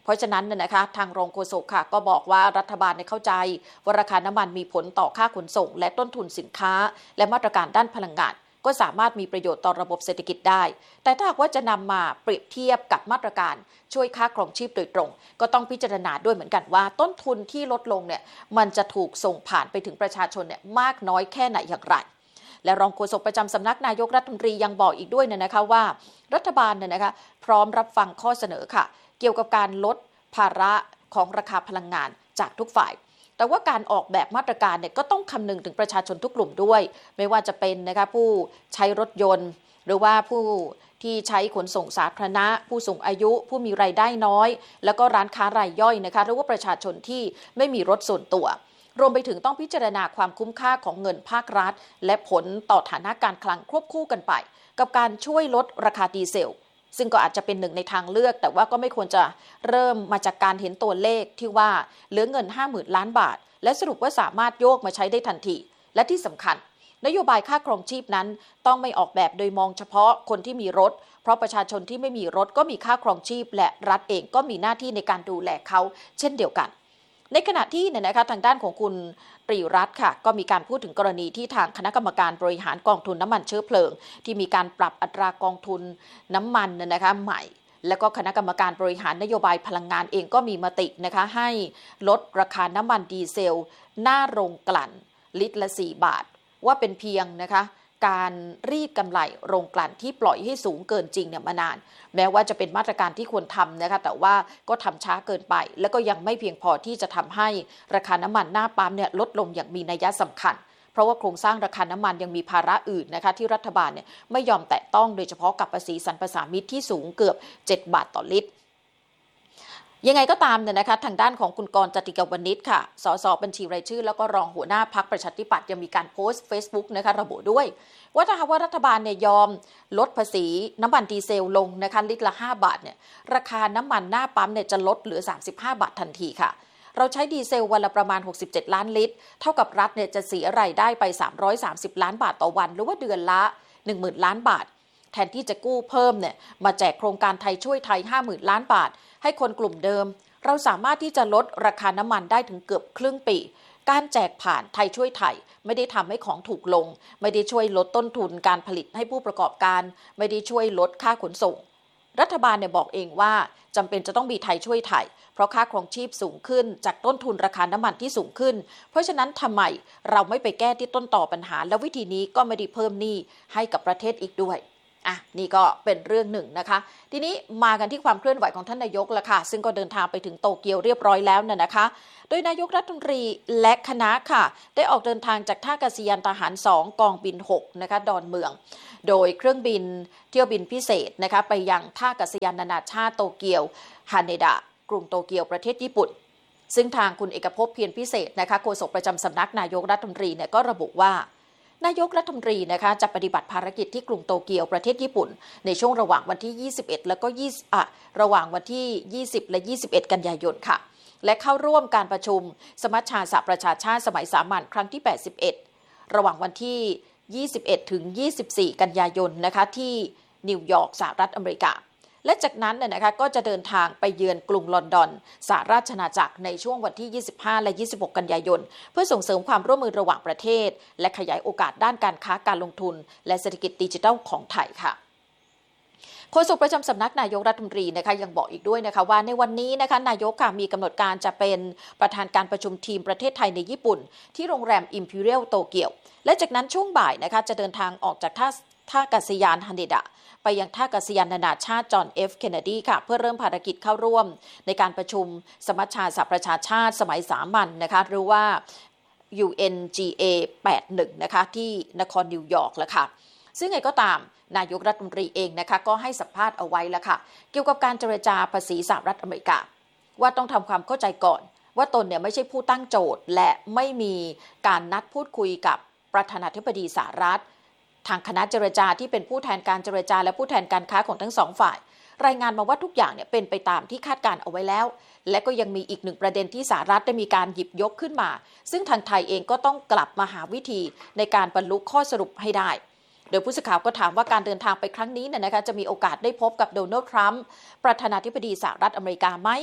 เพราะฉะนั้นเนี่ยนะคะทางรองโฆษกค่ะก็บอกว่ารัฐบาลเข้าใจว่าราคาน้ำมันมีผลต่อค่าขนส่งและต้นทุนสินค้าและมาตรการด้านพลังงานก็สามารถมีประโยชน์ต่อระบบเศรษฐกิจได้แต่ถ้าหากว่าจะนำมาเปรียบเทียบกับมาตรการช่วยค่าครองชีพโดยตรงก็ต้องพิจารณาด้วยเหมือนกันว่าต้นทุนที่ลดลงเนี่ยมันจะถูกส่งผ่านไปถึงประชาชนเนี่ยมากน้อยแค่ไหนอย่างไรและรองโฆษกประจำสำนักนายกรัฐมนตรียังบอกอีกด้วยนะคะว่ารัฐบาลเนี่ยนะคะพร้อมรับฟังข้อเสนอค่ะเกี่ยวกับการลดภาระของราคาพลังงานจากทุกฝ่ายแต่ว่าการออกแบบมาตรการเนี่ยก็ต้องคำนึงถึงประชาชนทุกกลุ่มด้วยไม่ว่าจะเป็นนะคะผู้ใช้รถยนต์หรือว่าผู้ที่ใช้ขนส่งสาธารณะผู้สูงอายุผู้มีรายได้น้อยแล้วก็ร้านค้ารายย่อยนะคะหรือว่าประชาชนที่ไม่มีรถส่วนตัวรวมไปถึงต้องพิจารณาความคุ้มค่าของเงินภาครัฐและผลต่อฐานะการคลังควบคู่กันไปกับการช่วยลดราคาดีเซลซึ่งก็อาจจะเป็นหนึ่งในทางเลือกแต่ว่าก็ไม่ควรจะเริ่มมาจากการเห็นตัวเลขที่ว่าเหลือเงิน ห้าหมื่นล้านบาทและสรุปว่าสามารถโยกมาใช้ได้ทันทีและที่สำคัญนโยบายค่าครองชีพนั้นต้องไม่ออกแบบโดยมองเฉพาะคนที่มีรถเพราะประชาชนที่ไม่มีรถก็มีค่าครองชีพและรัฐเองก็มีหน้าที่ในการดูแลเขาเช่นเดียวกันในขณะที่เนี่ยนะคะทางด้านของคุณตรีรัตน์ค่ะก็มีการพูดถึงกรณีที่ทางคณะกรรมการบริหารกองทุนน้ำมันเชื้อเพลิงที่มีการปรับอัตรากองทุนน้ำมันเนี่ยนะคะใหม่แล้วก็คณะกรรมการบริหารนโยบายพลังงานเองก็มีมตินะคะให้ลดราคาน้ำมันดีเซลหน้าโรงกลั่นลิตรละสี่บาทว่าเป็นเพียงนะคะการรีดกำไรโรงกลั่นที่ปล่อยให้สูงเกินจริงเนี่ยมานานแม้ว่าจะเป็นมาตรการที่ควรทำนะคะแต่ว่าก็ทำช้าเกินไปแล้วก็ยังไม่เพียงพอที่จะทำให้ราคาน้ำมันหน้าปั๊มเนี่ยลดลงอย่างมีนัยสำคัญเพราะว่าโครงสร้างราคาน้ำมันยังมีภาระอื่นนะคะที่รัฐบาลเนี่ยไม่ยอมแตะต้องโดยเฉพาะกับภาษีสรรพสามิตที่สูงเกือบเจ็ดบาทต่อลิตรยังไงก็ตามเนี่ยนะคะทางด้านของคุณกรณ์ จติกาวณิชค่ะสสบัญชีรายชื่อแล้วก็รองหัวหน้าพรรคประชาธิปัตย์ยังมีการโพสต์ Facebook นะคะระบุด้วยว่าถ้าหากว่ารัฐบาลเนี่ยยอมลดภาษีน้ำมันดีเซลลงนะคะลิตรละห้าบาทเนี่ยราคาน้ำมันหน้าปั๊มเนี่ยจะลดเหลือสามสิบห้าบาททันทีค่ะเราใช้ดีเซลวันละประมาณหกสิบเจ็ดล้านลิตรเท่ากับรัฐเนี่ยจะเสียรายได้ไปสามร้อยสามสิบล้านบาทต่อวันหรือว่าเดือนละ หนึ่งหมื่นล้านบาทแทนที่จะกู้เพิ่มเนี่ยมาแจกโครงการไทยช่วยไทย ห้าหมื่นล้านบาทให้คนกลุ่มเดิมเราสามารถที่จะลดราคาน้ำมันได้ถึงเกือบครึ่งปีการแจกผ่านไทยช่วยไทยไม่ได้ทำให้ของถูกลงไม่ได้ช่วยลดต้นทุนการผลิตให้ผู้ประกอบการไม่ได้ช่วยลดค่าขนส่งรัฐบาลเนี่ยบอกเองว่าจำเป็นจะต้องมีไทยช่วยไทยเพราะค่าครองชีพสูงขึ้นจากต้นทุนราคาน้ำมันที่สูงขึ้นเพราะฉะนั้นทำไมเราไม่ไปแก้ที่ต้นต่อปัญหาและวิธีนี้ก็ไม่ได้เพิ่มหนี้ให้กับประเทศอีกด้วยอ่ะนี่ก็เป็นเรื่องหนึ่งนะคะทีนี้มากันที่ความเคลื่อนไหวของท่านนายกละค่ะซึ่งก็เดินทางไปถึงโตเกียวเรียบร้อยแล้วน่ะนะคะโดยนายกรัฐมนตรีและคณะค่ะได้ออกเดินทางจากท่าอากาศยานทหารสองกองบินหกนะคะดอนเมืองโดยเครื่องบินเที่ยวบินพิเศษนะคะไปยังท่าอากาศยานนานาชาติโตเกียวฮาเนดะกรุงโตเกียวประเทศญี่ปุ่นซึ่งทางคุณเอกภพเพียรพิเศษนะคะโฆษกประจำสำนักนายกรัฐมนตรีเนี่ยก็ระบุว่านายกรัฐมนตรีนะคะจะปฏิบัติภารกิจที่กรุงโตเกียวประเทศญี่ปุ่นในช่วงระหว่างวันที่ยี่สิบเอ็ดแล้วก็20อ่ะระหว่างวันที่ยี่สิบและยี่สิบเอ็ดกันยายนค่ะและเข้าร่วมการประชุมสมัชชาสหประชาชาติสมัยสามัญครั้งที่แปดสิบเอ็ดระหว่างวันที่ยี่สิบเอ็ดถึงยี่สิบสี่กันยายนนะคะที่นิวยอร์กสหรัฐอเมริกาและจากนั้นเนี่ยนะคะก็จะเดินทางไปเยือนกรุงลอนดอนสหราชอาณาจักรในช่วงวันที่ยี่สิบห้าและยี่สิบหกกันยายนเพื่อส่งเสริมความร่วมมือระหว่างประเทศและขยายโอกาสด้านการค้าการลงทุนและเศรษฐกิจดิจิทัลของไทยค่ะโฆษกประจำสำนักนายกรัฐมนตรีนะคะยังบอกอีกด้วยนะคะว่าในวันนี้นะคะนายกค่ะมีกำหนดการจะเป็นประธานการประชุมทีมประเทศไทยในญี่ปุ่นที่โรงแรม Imperial โตเกียวและจากนั้นช่วงบ่ายนะคะจะเดินทางออกจากท่าท่าอากาศยานฮาเนดะไปยังท่าอากาศยานนานาชาติจอห์นเอฟเคนเนดีค่ะเพื่อเริ่มภารกิจเข้าร่วมในการประชุมสมัชชาสหประชาชาติสมัยสามัญ น, นะคะหรือว่า ยู เอ็น จี เอ แปดสิบเอ็ดนะคะที่นครนิวยอร์กแล้วค่ะซึ่งไงก็ตามนายกรัฐมนตรีเองนะคะก็ให้สัมภาษณ์เอาไว้แล้วค่ะเกี่ยวกับการเจรจาภาษีสหรัฐอเมริกาว่าต้องทำความเข้าใจก่อนว่าตนเนี่ยไม่ใช่ผู้ตั้งโจทย์และไม่มีการนัดพูดคุยกับประธานาธิบดีสหรัฐทางคณะเจรจาที่เป็นผู้แทนการเจรจาและผู้แทนการค้าของทั้งสองฝ่ายรายงานมาว่าทุกอย่างเนี่ยเป็นไปตามที่คาดการเอาไว้แล้วและก็ยังมีอีกหนึ่งประเด็นที่สหรัฐได้มีการหยิบยกขึ้นมาซึ่งทางไทยเองก็ต้องกลับมาหาวิธีในการบรรลุข้อสรุปให้ได้โดยผู้สื่อข่าวก็ถามว่าการเดินทางไปครั้งนี้เนี่ยนะคะจะมีโอกาสได้พบกับโดนัลด์ทรัมป์ประธานาธิบดีสหรัฐอเมริกาไหม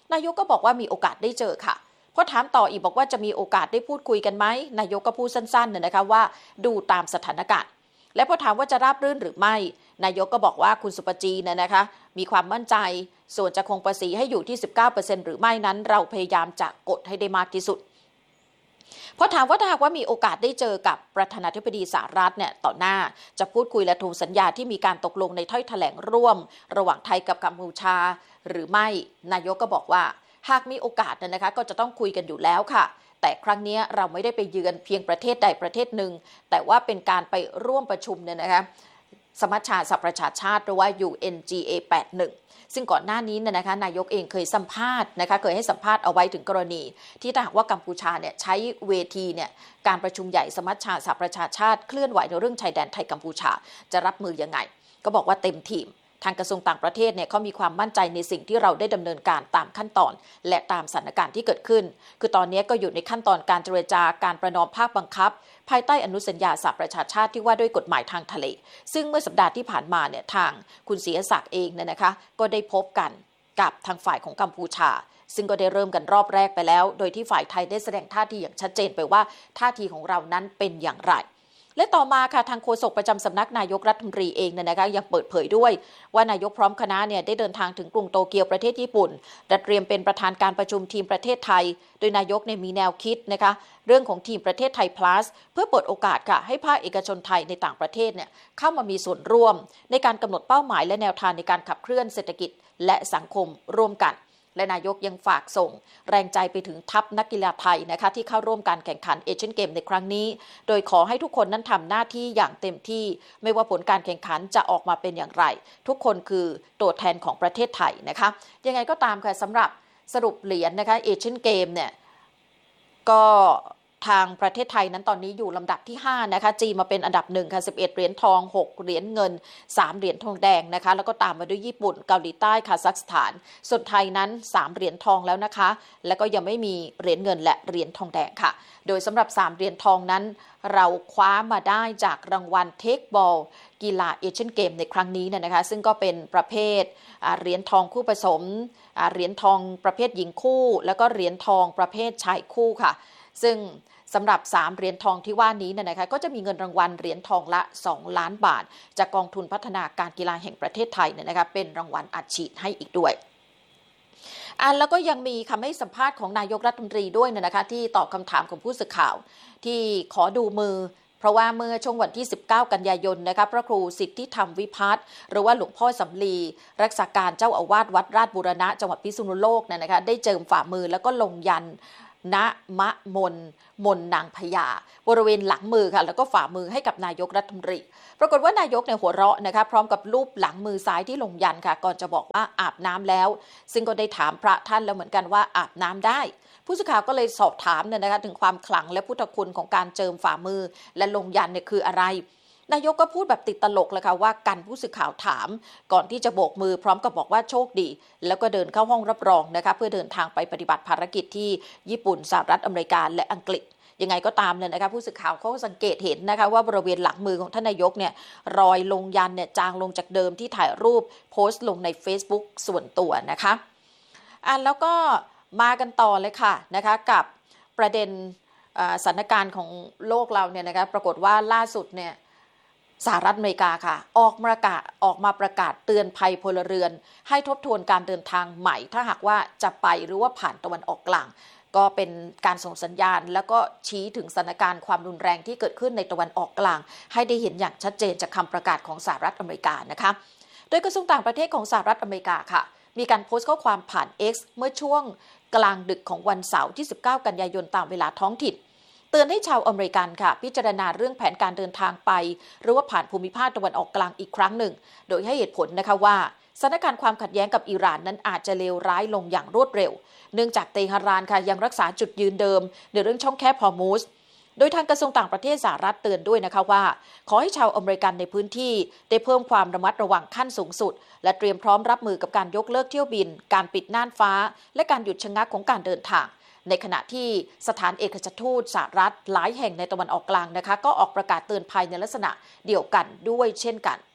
นายกก็บอกว่ามีโอกาสได้เจอค่ะพอถามต่ออีกบอกว่าจะมีโอกาสได้พูดคุยกันไหมนายกก็พูดสั้นๆเนี่ยนะคะว่าดูตามสถานการณ์และพอถามว่าจะราบรื่นหรือไม่นายกก็บอกว่าคุณสุปจีเนี่ยนะคะมีความมั่นใจส่วนจะคงภาษีให้อยู่ที่ สิบเก้าเปอร์เซ็นต์ หรือไม่นั้นเราพยายามจะกดให้ได้มากที่สุดพอถามว่าถ้าหากว่ามีโอกาสได้เจอกับประธานาธิบดีสหรัฐเนี่ยต่อหน้าจะพูดคุยและทวงสัญญาที่มีการตกลงในถ้อยแถลงร่วมระหว่างไทยกับกัมพูชาหรือไม่นายกก็บอกว่าหากมีโอกาสนะคะก็จะต้องคุยกันอยู่แล้วค่ะแต่ครั้งนี้เราไม่ได้ไปเยือนเพียงประเทศใดประเทศหนึ่งแต่ว่าเป็นการไปร่วมประชุมเนี่ยนะคะสมัชชาสหประชาชาติหรือว่า ยู เอ็น จี เอ แปดสิบเอ็ด ซึ่งก่อนหน้านี้เนี่ยนะคะนายกเองเคยสัมภาษณ์นะคะเคยให้สัมภาษณ์เอาไว้ถึงกรณีที่ถ้าหากว่ากัมพูชาเนี่ยใช้เวทีเนี่ยการประชุมใหญ่สมัชชาสหประชาชาติเคลื่อนไหวในเรื่องชายแดนไทยกัมพูชาจะรับมือยังไงก็บอกว่าเต็มทีมทางกระทรวงต่างประเทศเนี่ยเขามีความมั่นใจในสิ่งที่เราได้ดำเนินการตามขั้นตอนและตามสถานการณ์ที่เกิดขึ้นคือตอนนี้ก็อยู่ในขั้นตอนการเจรจาการประนอมภาคบังคับภายใต้อนุสัญญาสหประชาชาติที่ว่าด้วยกฎหมายทางทะเลซึ่งเมื่อสัปดาห์ที่ผ่านมาเนี่ยทางคุณศรีศักดิ์เองเนี่ยนะคะก็ได้พบกันกับทางฝ่ายของกัมพูชาซึ่งก็ได้เริ่มกันรอบแรกไปแล้วโดยที่ฝ่ายไทยได้แสดงท่าทีอย่างชัดเจนไปว่าท่าทีของเรานั้นเป็นอย่างไรและต่อมาค่ะทางโฆษกประจำสำนักนายกรัฐมนตรีเองเนี่ยนะคะยังเปิดเผยด้วยว่านายกพร้อมคณะเนี่ยได้เดินทางถึงกรุงโตเกียวประเทศญี่ปุ่นและเตรียมเป็นประธานการประชุมทีมประเทศไทยโดยนายกเนี่ยมีแนวคิดนะคะเรื่องของทีมประเทศไทย plus เพื่อเปิดโอกาสค่ะให้ภาคเอกชนไทยในต่างประเทศเนี่ยเข้ามามีส่วนร่วมในการกำหนดเป้าหมายและแนวทางในการขับเคลื่อนเศรษฐกิจและสังคมร่วมกันและนายกยังฝากส่งแรงใจไปถึงทัพนักกีฬาไทยนะคะที่เข้าร่วมการแข่งขันเอเชียนเกมในครั้งนี้โดยขอให้ทุกคนนั้นทำหน้าที่อย่างเต็มที่ไม่ว่าผลการแข่งขันจะออกมาเป็นอย่างไรทุกคนคือตัวแทนของประเทศไทยนะคะยังไงก็ตามค่ะสำหรับสรุปเหรียญนะคะเอเชียนเกมเนี่ยก็ทางประเทศไทยนั้นตอนนี้อยู่ลำดับที่ห้านะคะจีนมาเป็นอันดับหนึ่งค่ะสิบเอ็ดเหรียญทองหกเหรียญเงินสามเหรียญทองแดงนะคะแล้วก็ตามมาด้วยญี่ปุ่นเกาหลีใต้คาซัคสถานส่วนไทยนั้นสามเหรียญทองแล้วนะคะแล้วก็ยังไม่มีเหรียญเงินและเหรียญทองแดงค่ะโดยสำหรับสามเหรียญทองนั้นเราคว้ามาได้จากรางวัลเทคบอลกีฬาเอเชียนเกมในครั้งนี้นะคะซึ่งก็เป็นประเภทเหรียญทองคู่ผสมเหรียญทองประเภทหญิงคู่แล้วก็เหรียญทองประเภทชายคู่ค่ะซึ่งสำหรับสามเหรียญทองที่ว่านี้เนี่ยนะคะก็จะมีเงินรางวัลเหรียญทองละสองล้านบาทจากกองทุนพัฒนาการกีฬาแห่งประเทศไทยเนี่ยนะคะเป็นรางวัลอัดฉีดให้อีกด้วยอันแล้วก็ยังมีคำให้สัมภาษณ์ของนายกรัฐมนตรีด้วยนะคะที่ตอบคำถามของผู้สื่อข่าวที่ขอดูมือเพราะว่าเมื่อช่วงวันที่สิบเก้ากันยายนนะคะพระครูสิทธิธรรมวิพัฒน์หรือว่าหลวงพ่อสำลีรักษาการเจ้าอาวาสวัดราชบูรณะจังหวัดพิษณุโลกเนี่ยนะคะได้เจิมฝ่ามือแล้วก็ลงยันณมะมนมนนางพญาบริเวณหลังมือค่ะแล้วก็ฝ่ามือให้กับนายกรัฐมนตรีปรากฏว่านายกเนี่ยหัวเราะนะคะพร้อมกับรูปหลังมือซ้ายที่ลงยันค่ะก่อนจะบอกว่าอาบน้ำแล้วซึ่งก็ได้ถามพระท่านแล้วเหมือนกันว่าอาบน้ำได้ผู้สื่อข่าวก็เลยสอบถามเนี่ยนะคะถึงความขลังและพุทธคุณของการเจิมฝ่ามือและลงยันเนี่ยคืออะไรนายกก็พูดแบบติดตลกเลยค่ะว่ากันผู้สื่อข่าวถามก่อนที่จะโบกมือพร้อมกับบอกว่าโชคดีแล้วก็เดินเข้าห้องรับรองนะคะเพื่อเดินทางไปปฏิบัติภารกิจที่ญี่ปุ่นสหรัฐอเมริกาและอังกฤษยังไงก็ตามเลยนะคะผู้สื่อข่าวเขาสังเกตเห็นนะคะว่าบริเวณหลังมือของท่านนายกเนี่ยรอยลงยันเนี่ยจางลงจากเดิมที่ถ่ายรูปโพสต์ลงใน Facebook ส่วนตัวนะคะอ่ะแล้วก็มากันต่อเลยค่ะนะคะกับประเด็นสถานการณ์ของโลกเราเนี่ยนะคะปรากฏว่าล่าสุดเนี่ยสหรัฐอเมริกาค่ะออกมาประกาศออกมาประกาศเตือนภัยพลเรือนให้ทบทวนการเดินทางใหม่ถ้าหากว่าจะไปหรือว่าผ่านตะวันออกกลางก็เป็นการส่งสัญญาณแล้วก็ชี้ถึงสถานการณ์ความรุนแรงที่เกิดขึ้นในตะวันออกกลางให้ได้เห็นอย่างชัดเจนจากคำประกาศของสหรัฐอเมริกานะคะโดยกระทรวงต่างประเทศของสหรัฐอเมริกาค่ะมีการโพสต์ข้อความผ่าน X เมื่อช่วงกลางดึกของวันเสาร์ที่สิบเก้ากันยายนตามเวลาท้องถิ่นเตือนให้ชาวอเมริกันค่ะพิจารณาเรื่องแผนการเดินทางไปหรือว่าผ่านภูมิภาคตะวันออกกลางอีกครั้งหนึ่งโดยให้เหตุผลนะคะว่าสถานการณ์ความขัดแย้งกับอิหร่านนั้นอาจจะเลวร้ายลงอย่างรวดเร็วเนื่องจากเตหะรานค่ะยังรักษาจุดยืนเดิมในเรื่องช่องแคบฮอร์มุซโดยทางกระทรวงต่างประเทศสหรัฐเตือนด้วยนะคะว่าขอให้ชาวอเมริกันในพื้นที่ได้เพิ่มความระมัดระวังขั้นสูงสุดและเตรียมพร้อมรับมือกับการยกเลิกเที่ยวบินการปิดน่านฟ้าและการหยุดชะงักของการเดินทางในขณะที่สถานเอกอัครราชทูตสหรัฐหลายแห่งในตะวันออกกลางนะคะก็ออกประกาศเตือนภัยในลักษณะเดียวกันด้วยเช่นกัน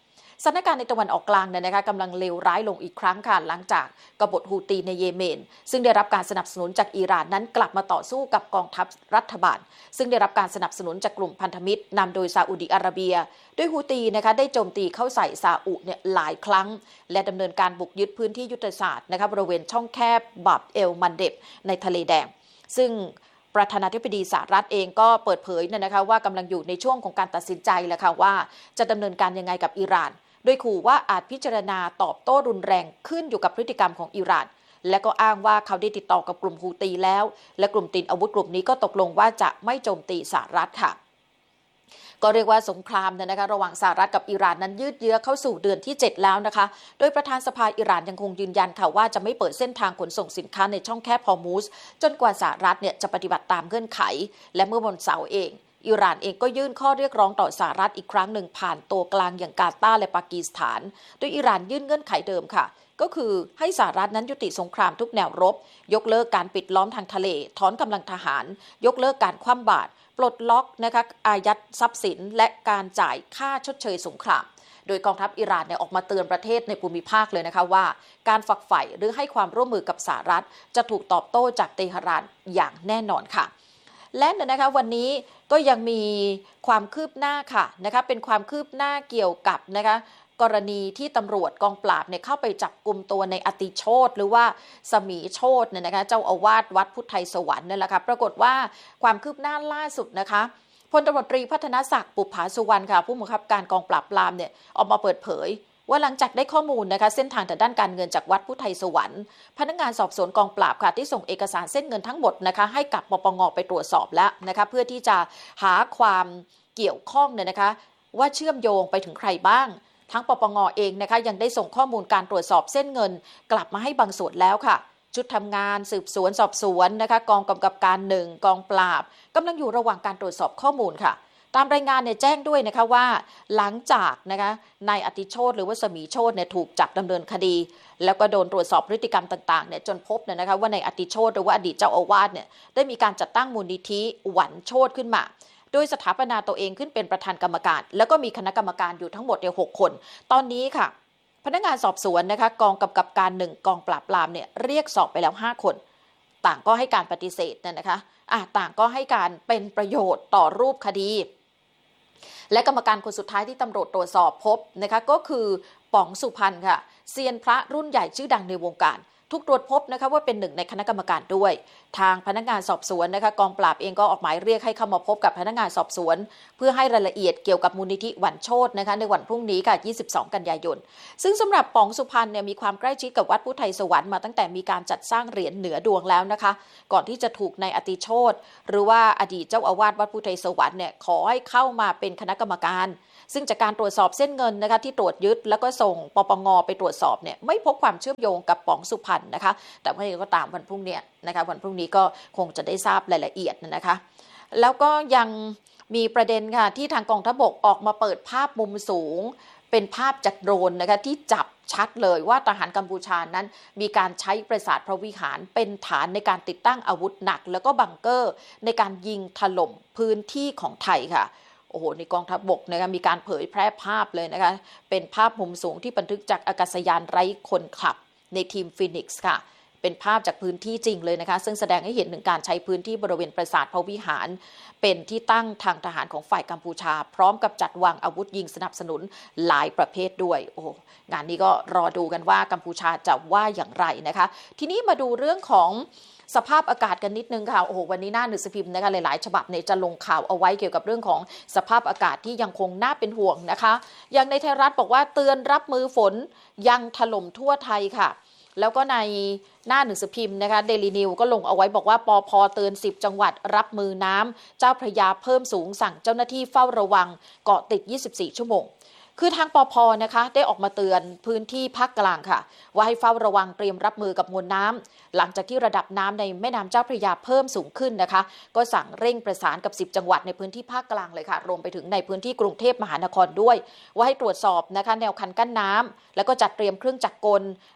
สถานการณ์ในตะวันออกกลางเนี่ยนะคะกำลังเลวร้ายลงอีกครั้งค่ะหลังจากกบฏฮูตีในเยเมนซึ่งได้รับการสนับสนุนจากอิหร่านนั้นกลับมาต่อสู้กับกองทัพรัฐบาลซึ่งได้รับการสนับสนุนจากกลุ่มพันธมิตรนำโดยซาอุดิอาระเบียด้วยฮูตีนะคะได้โจมตีเข้าใส่ซาอุเนี่ยหลายครั้งและดำเนินการบุกยึดพื้นที่ยุทธศาสตร์นะคะบริเวณช่องแคบบับเอลมันเดบในทะเลแดงซึ่งประธานาธิบดีสหรัฐเองก็เปิดเผยนะคะว่ากำลังอยู่ในช่วงของการตัดสินใจแล้วค่ะว่าจะดำเนินการยังไงกับอิหร่านโดยขู่ว่าอาจพิจารณาตอบโต้รุนแรงขึ้นอยู่กับพฤติกรรมของอิหร่านและก็อ้างว่าเขาได้ติดต่อกับกลุ่มฮูตีแล้วและกลุ่มติดอาวุธกลุ่มนี้ก็ตกลงว่าจะไม่โจมตีสหรัฐค่ะก็เรียกว่าสงครามเนี่ยนะคะระหว่างสหรัฐกับอิหร่านนั้นยืดเยื้อเข้าสู่เดือนที่เจ็ดแล้วนะคะโดยประธานสภาอิหร่านยังคงยืนยันค่ะว่าจะไม่เปิดเส้นทางขนส่งสินค้าในช่องแคบฮอร์มุซจนกว่าสหรัฐเนี่ยจะปฏิบัติตามเงื่อนไขและเมื่อวันเสาร์เองอิหร่านเองก็ยื่นข้อเรียกร้องต่อสหรัฐอีกครั้งหนึ่งผ่านตัวกลางอย่างกาตาร์และปากีสถานโดยอิหร่านยื่นเงื่อนไขเดิมค่ะก็คือให้สหรัฐนั้นยุติสงครามทุกแนวรบยกเลิกการปิดล้อมทางทะเลถอนกำลังทหารยกเลิกการคว่ำบาตรปลดล็อกนะคะอายัดทรัพย์สินและการจ่ายค่าชดเชยสงครามโดยกองทัพอิหร่านเนี่ยออกมาเตือนประเทศในภูมิภาคเลยนะคะว่าการฝักใฝ่หรือให้ความร่วมมือกับสหรัฐจะถูกตอบโต้จากเตหะรานอย่างแน่นอนค่ะและนะคะวันนี้ก็ยังมีความคืบหน้าค่ะนะคะเป็นความคืบหน้าเกี่ยวกับนะคะกรณีที่ตำรวจกองปราบเนี่ยเข้าไปจับกุมตัวในอติโชติหรือว่าสมีโชติเนี่ยนะคะเจ้าอาวาสวัดพุทธไทยสวรรค์นั่นแหละค่ะปรากฏว่าความคืบหน้าล่าสุดนะคะพลตำรวจตรีพัฒนศักดิ์ปุปผาสุวรรณค่ะผู้บังคับการกองปราบปรามเนี่ยออกมาเปิดเผยว่าหลังจากได้ข้อมูลนะคะเส้นทางทางด้านการเงินจากวัดพุทธไทยสวรรค์พนักงานสอบสวนกองปราบค่ะที่ส่งเอกสารเส้นเงินทั้งหมดนะคะให้กับปปงไปตรวจสอบแล้วนะคะเพื่อที่จะหาความเกี่ยวข้องเนี่ยนะคะว่าเชื่อมโยงไปถึงใครบ้างทั้งปปงเองนะคะยังได้ส่งข้อมูลการตรวจสอบเส้นเงินกลับมาให้บางส่วนแล้วค่ะชุดทำงานสืบสวนสอบสวนนะคะกองกำกับการหนึ่งกองปราบกำลังอยู่ระหว่างการตรวจสอบข้อมูลค่ะตามรายงานเนี่ยแจ้งด้วยนะคะว่าหลังจากนะคะนายอติโชติหรือว่าสมีโชติเนี่ยถูกจับดำเนินคดีแล้วก็โดนตรวจสอบพฤติกรรมต่างๆเนี่ยจนพบเนี่ยนะคะว่านายอติโชติหรือว่าอดีตเจ้าอาวาสเนี่ยได้มีการจัดตั้งมูลนิธิหวันโชติขึ้นมาโดยสถาปนาตัวเองขึ้นเป็นประธานกรรมการแล้วก็มีคณะกรรมการอยู่ทั้งหมดเนี่ยหกคนตอนนี้ค่ะพนักงานสอบสวนนะคะกองกำกับการหนึ่งกองปราบปรามเนี่ยเรียกสอบไปแล้วห้าคนต่างก็ให้การปฏิเสธนะคะอ่ะต่างก็ให้การเป็นประโยชน์ต่อรูปคดีและกรรมการคนสุดท้ายที่ตำรวจตรวจสอบพบนะคะก็คือป๋องสุพรรณค่ะเซียนพระรุ่นใหญ่ชื่อดังในวงการถูกตรวจพบนะคะว่าเป็นหนึ่งในคณะกรรมการด้วยทางพนักงานสอบสวนนะคะกองปราบเองก็ออกหมายเรียกให้เข้ามาพบกับพนักงานสอบสวนเพื่อให้รายละเอียดเกี่ยวกับมูลนิธิหวันโชตินะคะในวันพรุ่งนี้ค่ะยี่สิบสองกันยายนซึ่งสำหรับป๋องสุพรรณเนี่ยมีความใกล้ชิดกับวัดพุทธไทยสวรรค์มาตั้งแต่มีการจัดสร้างเหรียญเหนือดวงแล้วนะคะก่อนที่จะถูกนายอติโชติหรือว่าอดีตเจ้าอาวาสวัดพุทธไทยสวรรค์เนี่ยขอให้เข้ามาเป็นคณะกรรมการซึ่งจากการตรวจสอบเส้นเงินนะคะที่ตรวจยึดแล้วก็ส่งปปงไปตรวจสอบเนี่ยไม่พบความเชื่อมโยงกับป๋องสุพรรณนะคะแต่เมื่อไหร่ก็ตามวันพรุ่งนี้นะคะวันพรุ่งนี้ก็คงจะได้ทราบรายละเอียดนะคะแล้วก็ยังมีประเด็นค่ะที่ทางกองทัพบกออกมาเปิดภาพมุมสูงเป็นภาพจากโดรนนะคะที่จับชัดเลยว่าทหารกัมพูชานั้นมีการใช้ปราสาทพระวิหารเป็นฐานในการติดตั้งอาวุธหนักแล้วก็บังเกอร์ในการยิงถล่มพื้นที่ของไทยค่ะโอ้โหในกองทัพบกนะคะมีการเผยแพร่ภาพเลยนะคะเป็นภาพมุมสูงที่บันทึกจากอากาศยานไร้คนขับในทีมฟีนิกซ์ค่ะเป็นภาพจากพื้นที่จริงเลยนะคะซึ่งแสดงให้เห็นถึงการใช้พื้นที่บริเวณปราสาทพระวิหารเป็นที่ตั้งทางทหารของฝ่ายกัมพูชาพร้อมกับจัดวางอาวุธยิงสนับสนุนหลายประเภทด้วยโอ้งานนี้ก็รอดูกันว่ากัมพูชาจะว่าอย่างไรนะคะทีนี้มาดูเรื่องของสภาพอากาศกันนิดนึงค่ะโอ้โหวันนี้หน้าหนังสือพิมพ์นะคะหลายๆฉบับเนี่ยจะลงข่าวเอาไว้เกี่ยวกับเรื่องของสภาพอากาศที่ยังคงน่าเป็นห่วงนะคะอย่างในไทยรัฐบอกว่าเตือนรับมือฝนยังถล่มทั่วไทยค่ะแล้วก็ในหน้าหนังสือพิมพ์นะคะเดลีนิวก็ลงเอาไว้บอกว่าปพเตือนสิบจังหวัดรับมือน้ำเจ้าพระยาเพิ่มสูงสั่งเจ้าหน้าที่เฝ้าระวังเกาะติดยี่สิบสี่ชั่วโมงคือทางปพนะคะได้ออกมาเตือนพื้นที่ภาคกลางค่ะว่าให้เฝ้าระวังเตรียมรับมือกับมวลน้ำหลังจากที่ระดับน้ำในแม่น้ำเจ้าพระยาเพิ่มสูงขึ้นนะคะก็สั่งเร่งประสานกับสิบจังหวัดในพื้นที่ภาคกลางเลยค่ะรวมไปถึงในพื้นที่กรุงเทพมหานครด้วยว่าให้ตรวจสอบนะคะแนวคันกั้นน้ำแล้วก็จัดเตรียมเครื่องจักรกล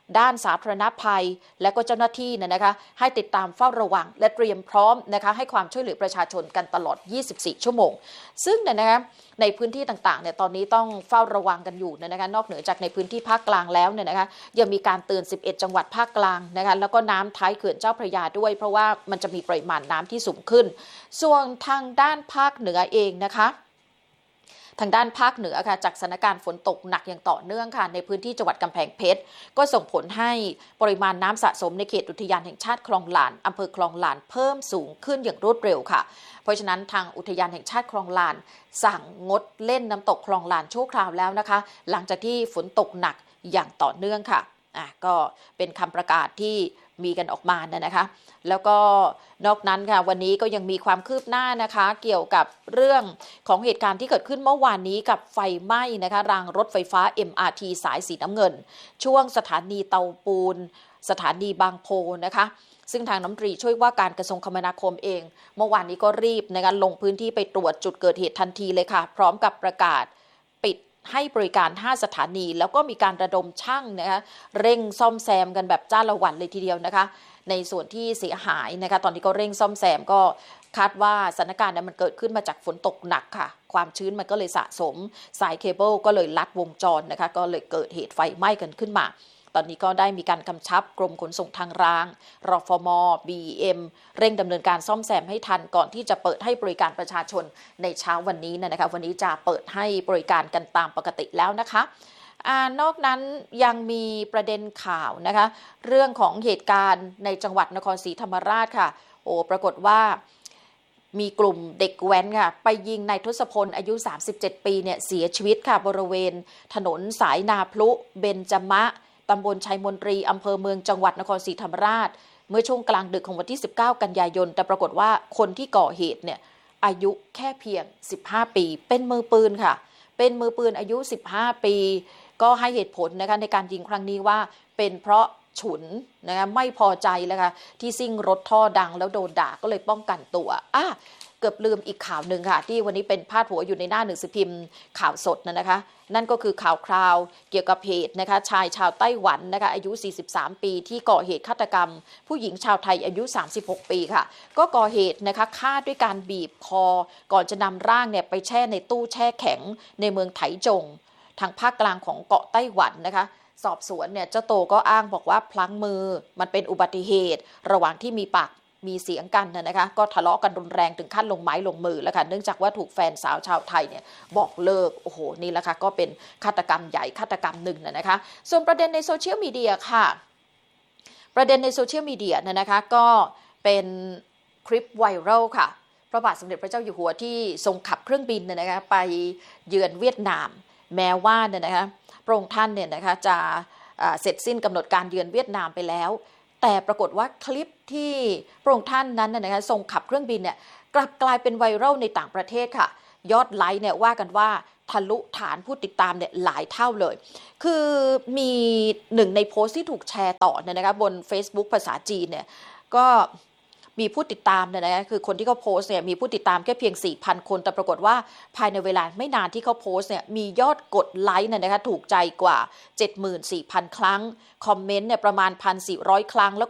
ด้านสาธารณภัยและก็เจ้าหน้าที่นะคะให้ติดตามเฝ้าระวังและเตรียมพร้อมนะคะให้ความช่วยเหลือประชาชนกันตลอดยี่สิบสี่ชั่วโมงซึ่งนะคะในพื้นที่ต่างๆเนี่ยตอนนี้ต้องเฝ้าระวังกันอยู่นะคะนอกเหนือจากในพื้นที่ภาคกลางแล้วเนี่ยนะคะยังมีการเตือนสิบเอ็ดจังหวัดภาคกลางนะคะแล้วก็น้ำท้ายเขื่อนเจ้าพระยาด้วยเพราะว่ามันจะมีปริมาณน้ำที่สูงขึ้นส่วนทางด้านภาคเหนือเองนะคะทางด้านภาคเหนือค่ะจากสถานการณ์ฝนตกหนักอย่างต่อเนื่องค่ะในพื้นที่จังหวัดกำแพงเพชรก็ส่งผลให้ปริมาณน้ำสะสมในเขตอุทยานแห่งชาติคลองหลานอำเภอคลองหลานเพิ่มสูงขึ้นอย่างรวดเร็วค่ะเพราะฉะนั้นทางอุทยานแห่งชาติคลองหลานสั่งงดเล่นน้ำตกคลองหลานชั่วคราวแล้วนะคะหลังจากที่ฝนตกหนักอย่างต่อเนื่องค่ะอ่ะก็เป็นคำประกาศที่มีกันออกมานะคะแล้วก็นอกนั้นค่ะวันนี้ก็ยังมีความคืบหน้านะคะเกี่ยวกับเรื่องของเหตุการณ์ที่เกิดขึ้นเมื่อวานนี้กับไฟไหม้นะคะรางรถไฟฟ้า เอ็ม อาร์ ที สายสีน้ำเงินช่วงสถานีเตาปูนสถานีบางโพนะคะซึ่งทางน้ำตรีช่วยว่าการกระทรวงคมนาคมเองเมื่อวานนี้ก็รีบนะคะลงพื้นที่ไปตรวจจุดเกิดเหตุทันทีเลยค่ะพร้อมกับประกาศปิดให้บริการห้าสถานีแล้วก็มีการระดมช่างนะคะเร่งซ่อมแซมกันแบบจ้าละวันเลยทีเดียวนะคะในส่วนที่เสียหายนะคะตอนนี้ก็เร่งซ่อมแซมก็คาดว่าสถานการณ์นั้นมันเกิดขึ้นมาจากฝนตกหนักค่ะความชื้นมันก็เลยสะสมสายเคเบิลก็เลยลัดวงจรนะคะก็เลยเกิดเหตุไฟไหม้กันขึ้นมาตอนนี้ก็ได้มีการกำชับกรมขนส่งทางรางรฟม บี เอ็ม เร่งดำเนินการซ่อมแซมให้ทันก่อนที่จะเปิดให้บริการประชาชนในเช้าวันนี้นะคะวันนี้จะเปิดให้บริการกันตามปกติแล้วนะคะอ่านอกนั้นยังมีประเด็นข่าวนะคะเรื่องของเหตุการณ์ในจังหวัดนครศรีธรรมราชค่ะโอ้ปรากฏว่ามีกลุ่มเด็กแว้นค่ะไปยิงนายทศพลอายุสามสิบเจ็ดปีเนี่ยเสียชีวิตค่ะบริเวณถนนสายนาพลุเบญจมะตำบลชัยมนตรีอำเภอเมืองจังหวัดนครศรีธรรมราชเมื่อช่วงกลางดึกของวันที่สิบเก้ากันยายนแต่ปรากฏว่าคนที่ก่อเหตุเนี่ยอายุแค่เพียงสิบห้าปีเป็นมือปืนค่ะเป็นมือปืนอายุสิบห้าปีก็ให้เหตุผลนะคะในการยิงครั้งนี้ว่าเป็นเพราะฉุนนะคะไม่พอใจแล้วค่ะที่ซิ่งรถท่อดังแล้วโดนด่าก็เลยป้องกันตัวอ่ะเกือบลืมอีกข่าวหนึ่งค่ะที่วันนี้เป็นพาดหัวอยู่ในหน้าหนึ่งสือพิมพ์ข่าวสดนะนะคะนั่นก็คือข่าวคราวเกี่ยวกับเหตุนะคะชายชาวไต้หวันนะคะอายุสี่สิบสามปีที่ก่อเหตุฆาตกรรมผู้หญิงชาวไทยอายุสามสิบหกปีค่ะก็ก่อเหตุนะคะฆ่าด้วยการบีบคอก่อนจะนำร่างเนี่ยไปแช่ในตู้แช่แข็งในเมืองไถจงทางภาคกลางของเกาะไต้หวันนะคะสอบสวนเนี่ยเจ้าโตก็อ้างบอกว่าพลั้งมือมันเป็นอุบัติเหตุระหว่างที่มีปากมีเสียงกันนะคะก็ทะเลาะกันรุนแรงถึงขั้นลงไม้ลงมือแล้วค่ะเนื่องจากว่าถูกแฟนสาวชาวไทยเนี่ยบอกเลิกโอ้โหนี่แหละค่ะก็เป็นฆาตกรรมใหญ่ฆาตกรรมหนึ่งนะคะส่วนประเด็นในโซเชียลมีเดียค่ะประเด็นในโซเชียลมีเดียนะคะก็เป็นคลิปไวรัลค่ะพระบาทสมเด็จพระเจ้าอยู่หัวที่ทรงขับเครื่องบินเนี่ยนะคะไปเยือนเวียดนามแม้ว่าเนี่ยนะคะพระองค์ท่านเนี่ยนะคะจะเสร็จสิ้นกำหนดการเยือนเวียดนามไปแล้วแต่ปรากฏว่าคลิปที่พระองค์ท่านนั้นนะคะทรงขับเครื่องบินเนี่ยกลับกลายเป็นไวรัลในต่างประเทศค่ะยอดไลค์เนี่ยว่ากันว่าทะลุฐานผู้ติดตามเนี่ยหลายเท่าเลยคือมีหนึ่งในโพสต์ที่ถูกแชร์ต่อเนี่ยนะคะบน Facebook ภาษาจีนเนี่ยก็มีผู้ติดตามเนี่ยนะคือคนที่เขาโพสต์เนี่ยมีผู้ติดตามแค่เพียง สี่พัน คนแต่ปรากฏว่าภายในเวลาไม่นานที่เขาโพสต์เนี่ยมียอดกดไลค์เนี่ยนะคะถูกใจกว่า เจ็ดหมื่นสี่พัน ครั้งคอมเมนต์เนี่ยประมาณ หนึ่งพันสี่ร้อย ครั้งแล้ว